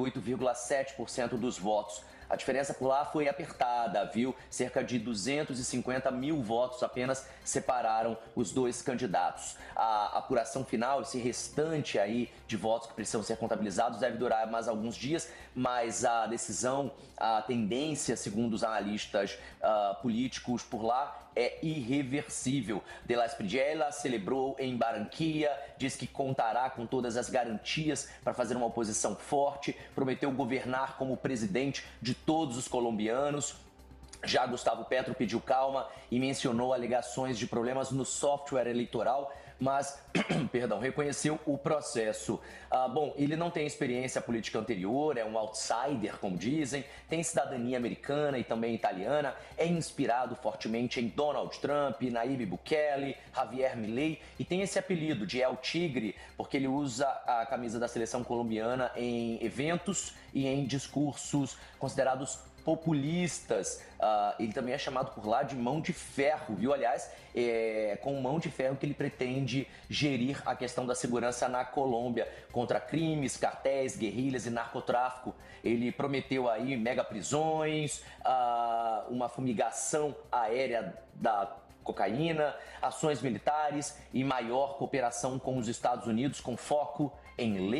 Speaker 14: 48,7% dos votos. A diferença por lá foi apertada, viu? Cerca de 250 mil votos apenas separaram os dois candidatos. A apuração final, esse restante aí de votos que precisam ser contabilizados, deve durar mais alguns dias, mas a decisão, a tendência, segundo os analistas políticos por lá, é irreversível. De la Espriella celebrou em Barranquilla, diz que contará com todas as garantias para fazer uma oposição forte, prometeu governar como presidente de todos os colombianos. Já Gustavo Petro pediu calma e mencionou alegações de problemas no software eleitoral, mas, reconheceu o processo. Bom, ele não tem experiência política anterior, é um outsider, como dizem, tem cidadania americana e também italiana, é inspirado fortemente em Donald Trump, Nayib Bukele, Javier Milei e tem esse apelido de El Tigre, porque ele usa a camisa da seleção colombiana em eventos e em discursos considerados populistas. Ele também é chamado por lá de mão de ferro, viu? Aliás, é com mão de ferro que ele pretende gerir a questão da segurança na Colômbia contra crimes, cartéis, guerrilhas e narcotráfico. Ele prometeu aí mega prisões, uma fumigação aérea da cocaína, ações militares e maior cooperação com os Estados Unidos com foco em lei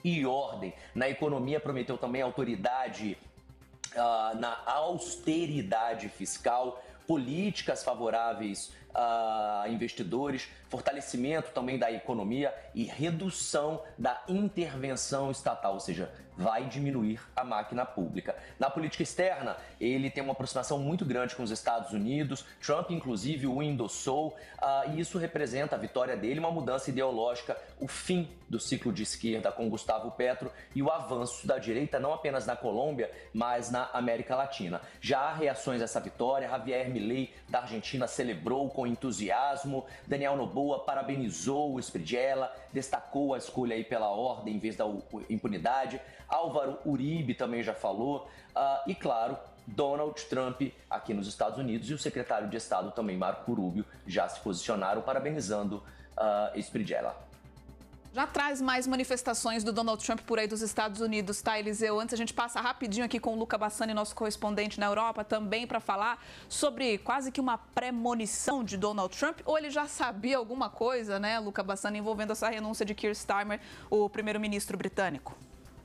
Speaker 14: e ordem. Na economia, prometeu também autoridade na austeridade fiscal, políticas favoráveis a investidores, fortalecimento também da economia e redução da intervenção estatal, ou seja, vai diminuir a máquina pública. Na política externa, ele tem uma aproximação muito grande com os Estados Unidos, Trump inclusive o endossou, e isso representa a vitória dele, uma mudança ideológica, o fim do ciclo de esquerda com Gustavo Petro e o avanço da direita, não apenas na Colômbia, mas na América Latina. Já há reações a essa vitória, Javier Milei da Argentina celebrou com entusiasmo, Daniel Noboa parabenizou o Espriella, destacou a escolha aí pela ordem em vez da impunidade, Álvaro Uribe também já falou, e claro, Donald Trump aqui nos Estados Unidos e o secretário de Estado também, Marco Rubio, já se posicionaram parabenizando Espriella.
Speaker 4: Já traz mais manifestações do Donald Trump por aí dos Estados Unidos, tá, Eliseu? Antes a gente passa rapidinho aqui com o Luca Bassani, nosso correspondente na Europa, também para falar sobre quase que uma premonição de Donald Trump, ou ele já sabia alguma coisa, né, Luca Bassani, envolvendo essa renúncia de Keir Starmer, o primeiro-ministro britânico?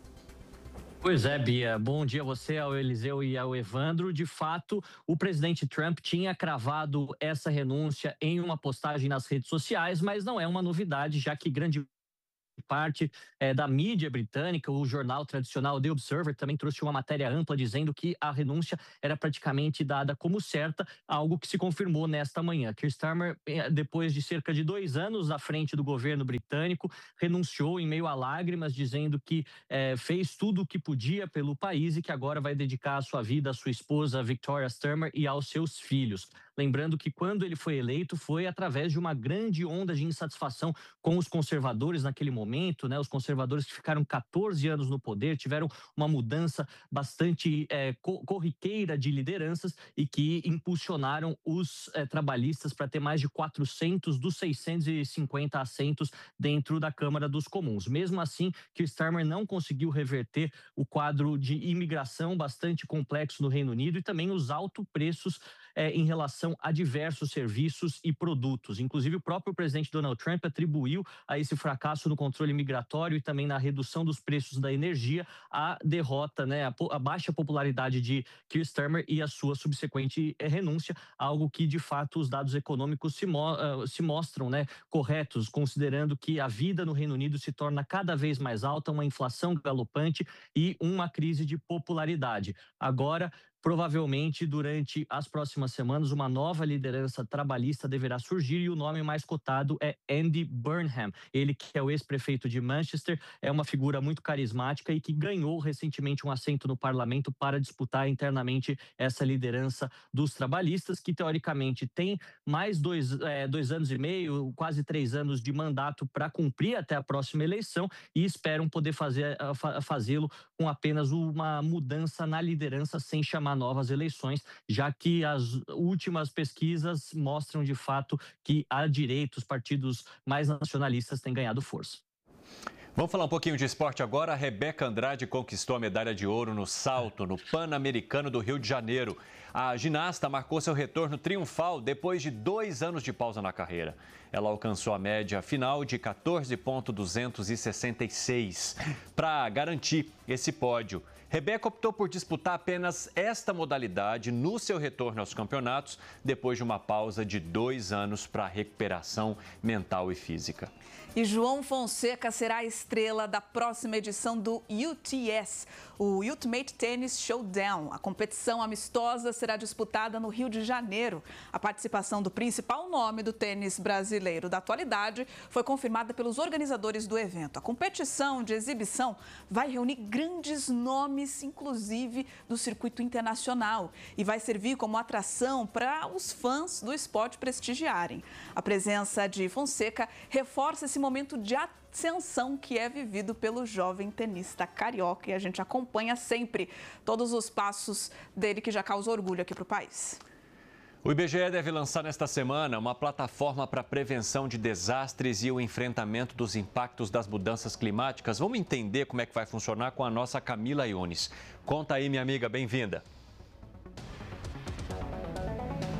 Speaker 15: Pois é, Bia. Bom dia a você, ao Eliseu e ao Evandro. De fato, o presidente Trump tinha cravado essa renúncia em uma postagem nas redes sociais, mas não é uma novidade, já que grande parte da mídia britânica, o jornal tradicional The Observer também trouxe uma matéria ampla dizendo que a renúncia era praticamente dada como certa, algo que se confirmou nesta manhã. Keir Starmer, depois de cerca de 2 anos à frente do governo britânico, renunciou em meio a lágrimas, dizendo que fez tudo o que podia pelo país e que agora vai dedicar a sua vida à sua esposa Victoria Starmer e aos seus filhos. Lembrando que quando ele foi eleito foi através de uma grande onda de insatisfação com os conservadores naquele momento, né? Os conservadores que ficaram 14 anos no poder, tiveram uma mudança bastante corriqueira de lideranças e que impulsionaram os trabalhistas para ter mais de 400 dos 650 assentos dentro da Câmara dos Comuns. Mesmo assim, Keir Starmer não conseguiu reverter o quadro de imigração bastante complexo no Reino Unido e também os altos preços em relação a diversos serviços e produtos. Inclusive, o próprio presidente Donald Trump atribuiu a esse fracasso no controle migratório e também na redução dos preços da energia a derrota, né, a baixa popularidade de Keir Starmer e a sua subsequente renúncia, algo que, de fato, os dados econômicos se mostram, né, corretos, considerando que a vida no Reino Unido se torna cada vez mais alta, uma inflação galopante e uma crise de popularidade. Agora, provavelmente, durante as próximas semanas, uma nova liderança trabalhista deverá surgir e o nome mais cotado é Andy Burnham. Ele, que é o ex-prefeito de Manchester, é uma figura muito carismática e que ganhou recentemente um assento no parlamento para disputar internamente essa liderança dos trabalhistas, que teoricamente tem mais 2 anos e meio, quase 3 anos de mandato para cumprir até a próxima eleição e esperam poder fazê-lo com apenas uma mudança na liderança sem chamar novas eleições, já que as últimas pesquisas mostram de fato que a direita, os partidos mais nacionalistas têm ganhado força.
Speaker 2: Vamos falar um pouquinho de esporte agora. A Rebeca Andrade conquistou a medalha de ouro no salto no Pan-Americano do Rio de Janeiro. A ginasta marcou seu retorno triunfal depois de 2 anos de pausa na carreira. Ela alcançou a média final de 14,266 para garantir esse pódio. Rebeca optou por disputar apenas esta modalidade no seu retorno aos campeonatos, depois de uma pausa de 2 anos para recuperação mental e física.
Speaker 4: E João Fonseca será a estrela da próxima edição do UTS, o Ultimate Tennis Showdown. A competição amistosa será disputada no Rio de Janeiro. A participação do principal nome do tênis brasileiro da atualidade foi confirmada pelos organizadores do evento. A competição de exibição vai reunir grandes nomes, inclusive do circuito internacional, e vai servir como atração para os fãs do esporte prestigiarem. A presença de Fonseca reforça esse momento de ascensão que é vivido pelo jovem tenista carioca, e a gente acompanha sempre todos os passos dele, que já causa orgulho aqui para o país.
Speaker 2: O IBGE deve lançar nesta semana uma plataforma para a prevenção de desastres e o enfrentamento dos impactos das mudanças climáticas. Vamos entender como é que vai funcionar com a nossa Camila Iones. Conta aí, minha amiga, bem-vinda.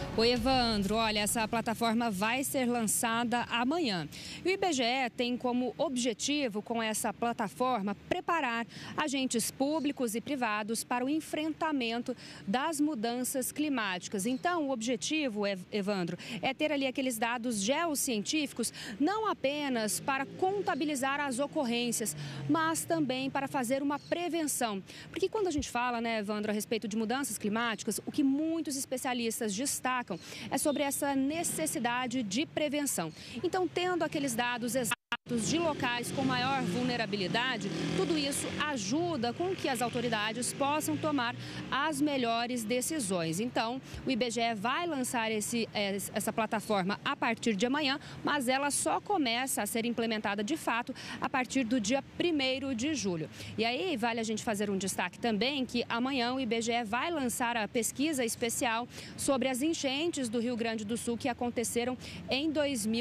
Speaker 1: Oi, Evandro. Olha, essa plataforma vai ser lançada amanhã. E o IBGE tem como objetivo, com essa plataforma, preparar agentes públicos e privados para o enfrentamento das mudanças climáticas. Então, o objetivo, Evandro, é ter ali aqueles dados geocientíficos, não apenas para contabilizar as ocorrências, mas também para fazer uma prevenção. Porque quando a gente fala, né, Evandro, a respeito de mudanças climáticas, o que muitos especialistas destacam é sobre essa necessidade de prevenção. Então, tendo aqueles dados exatos de locais com maior vulnerabilidade, tudo isso ajuda com que as autoridades possam tomar as melhores decisões. Então, o IBGE vai lançar essa plataforma a partir de amanhã, mas ela só começa a ser implementada de fato a partir do dia 1º de julho. E aí, vale a gente fazer um destaque também que amanhã o IBGE vai lançar a pesquisa especial sobre as enchentes do Rio Grande do Sul que aconteceram em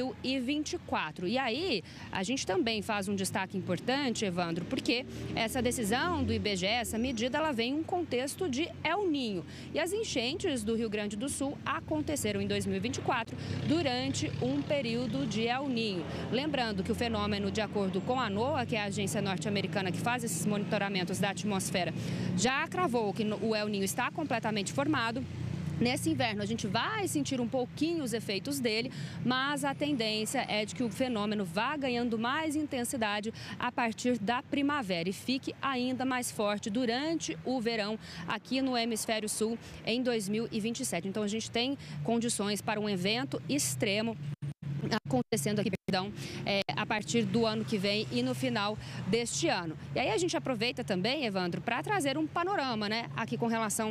Speaker 1: 2024. E aí, a gente também faz um destaque importante, Evandro, porque essa decisão do IBGE, essa medida, ela vem em um contexto de El Niño. E as enchentes do Rio Grande do Sul aconteceram em 2024, durante um período de El Niño. Lembrando que o fenômeno, de acordo com a NOAA, que é a agência norte-americana que faz esses monitoramentos da atmosfera, já cravou que o El Niño está completamente formado. Nesse inverno, a gente vai sentir um pouquinho os efeitos dele, mas a tendência é de que o fenômeno vá ganhando mais intensidade a partir da primavera e fique ainda mais forte durante o verão aqui no Hemisfério Sul em 2027. Então, a gente tem condições para um evento extremo acontecendo aqui, a partir do ano que vem e no final deste ano. E aí a gente aproveita também, Evandro, para trazer um panorama, né, aqui com relação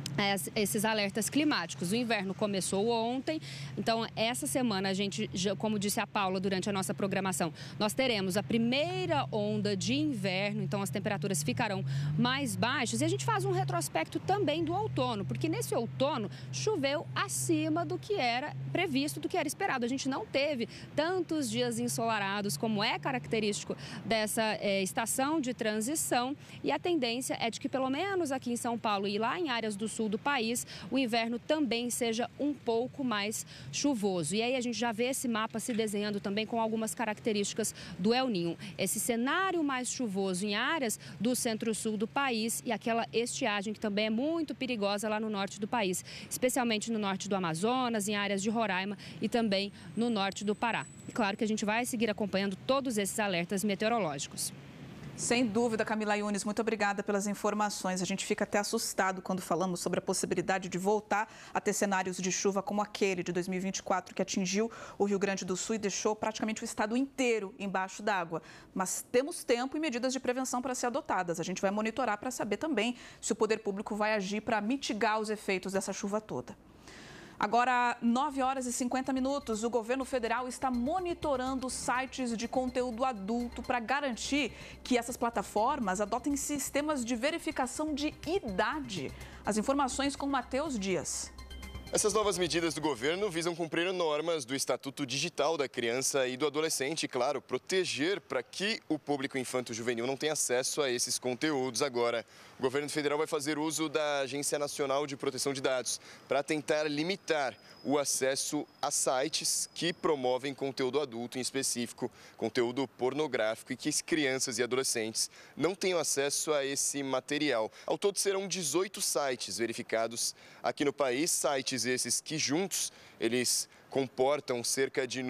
Speaker 1: esses alertas climáticos. O inverno começou ontem, então essa semana a gente, como disse a Paula durante a nossa programação, nós teremos a primeira onda de inverno, então as temperaturas ficarão mais baixas e a gente faz um retrospecto também do outono, porque nesse outono choveu acima do que era previsto, do que era esperado. A gente não teve tantos dias ensolarados como é característico dessa estação de transição e a tendência é de que pelo menos aqui em São Paulo e lá em áreas do sul do país, o inverno também seja um pouco mais chuvoso. E aí a gente já vê esse mapa se desenhando também com algumas características do El Niño. Esse cenário mais chuvoso em áreas do centro-sul do país e aquela estiagem que também é muito perigosa lá no norte do país, especialmente no norte do Amazonas, em áreas de Roraima e também no norte do Pará. E claro que a gente vai seguir acompanhando todos esses alertas meteorológicos.
Speaker 4: Sem dúvida, Camila Yunes, muito obrigada pelas informações. A gente fica até assustado quando falamos sobre a possibilidade de voltar a ter cenários de chuva como aquele de 2024, que atingiu o Rio Grande do Sul e deixou praticamente o estado inteiro embaixo d'água. Mas temos tempo e medidas de prevenção para ser adotadas. A gente vai monitorar para saber também se o poder público vai agir para mitigar os efeitos dessa chuva toda. Agora, 9h50, o governo federal está monitorando sites de conteúdo adulto para garantir que essas plataformas adotem sistemas de verificação de idade. As informações com Matheus Dias.
Speaker 16: Essas novas medidas do governo visam cumprir normas do Estatuto Digital da Criança e do Adolescente e, claro, proteger para que o público infanto-juvenil não tenha acesso a esses conteúdos agora. O governo federal vai fazer uso da Agência Nacional de Proteção de Dados para tentar limitar o acesso a sites que promovem conteúdo adulto, em específico conteúdo pornográfico, e que as crianças e adolescentes não tenham acesso a esse material. Ao todo serão 18 sites verificados aqui no país, sites esses que juntos eles comportam cerca de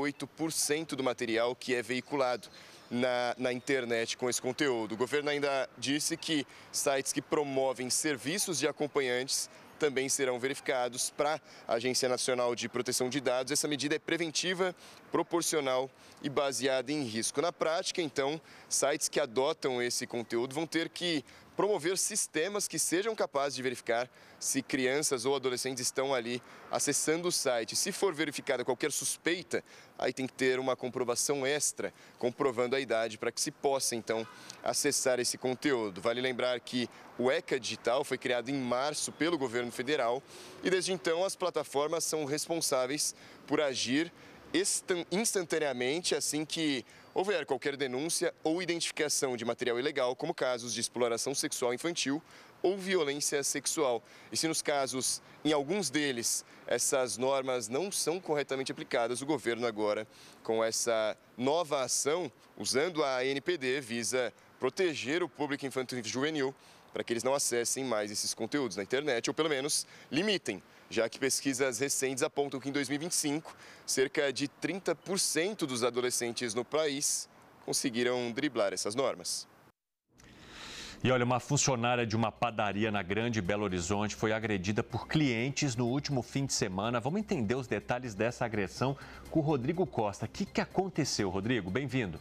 Speaker 16: 98% do material que é veiculado na internet com esse conteúdo. O governo ainda disse que sites que promovem serviços de acompanhantes também serão verificados para a Agência Nacional de Proteção de Dados. Essa medida é preventiva, proporcional e baseada em risco. Na prática, então, sites que adotam esse conteúdo vão ter que promover sistemas que sejam capazes de verificar se crianças ou adolescentes estão ali acessando o site. Se for verificada qualquer suspeita, aí tem que ter uma comprovação extra, comprovando a idade para que se possa, então, acessar esse conteúdo. Vale lembrar que o ECA Digital foi criado em março pelo governo federal e, desde então, as plataformas são responsáveis por agir instantaneamente assim que houver qualquer denúncia ou identificação de material ilegal, como casos de exploração sexual infantil ou violência sexual. E se nos casos, em alguns deles, essas normas não são corretamente aplicadas, o governo agora, com essa nova ação, usando a ANPD, visa proteger o público infantil e juvenil para que eles não acessem mais esses conteúdos na internet, ou pelo menos limitem, já que pesquisas recentes apontam que em 2025, cerca de 30% dos adolescentes no país conseguiram driblar essas normas.
Speaker 2: E olha, uma funcionária de uma padaria na Grande Belo Horizonte foi agredida por clientes no último fim de semana. Vamos entender os detalhes dessa agressão com o Rodrigo Costa. O que aconteceu, Rodrigo? Bem-vindo.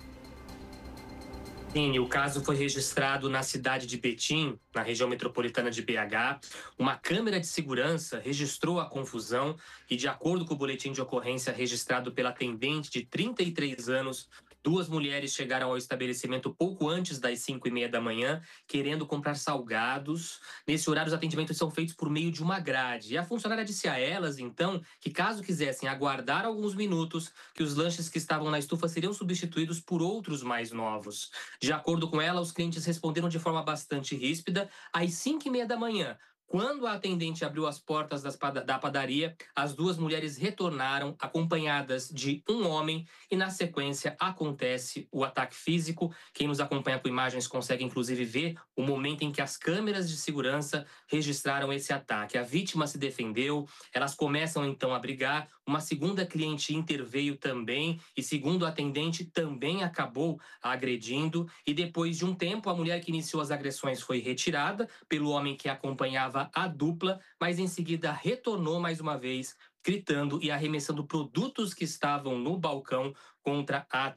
Speaker 5: Sim, o caso foi registrado na cidade de Betim, na região metropolitana de BH. Uma câmera de segurança registrou a confusão e, de acordo com o boletim de ocorrência registrado pela atendente de 33 anos, 2 mulheres chegaram ao estabelecimento pouco antes das 5h30 da manhã, querendo comprar salgados. Nesse horário, os atendimentos são feitos por meio de uma grade. E a funcionária disse a elas, então, que caso quisessem aguardar alguns minutos, que os lanches que estavam na estufa seriam substituídos por outros mais novos. De acordo com ela, os clientes responderam de forma bastante ríspida. Às 5h30 da manhã, quando a atendente abriu as portas da padaria, as 2 mulheres retornaram acompanhadas de um homem e, na sequência, acontece o ataque físico. Quem nos acompanha com imagens consegue, inclusive, ver o momento em que as câmeras de segurança registraram esse ataque. A vítima se defendeu, elas começam, então, a brigar. Uma segunda cliente interveio também e, segundo a atendente, também acabou agredindo. E, depois de um tempo, a mulher que iniciou as agressões foi retirada pelo homem que acompanhava a dupla, mas em seguida retornou mais uma vez, gritando e arremessando produtos que estavam no balcão contra a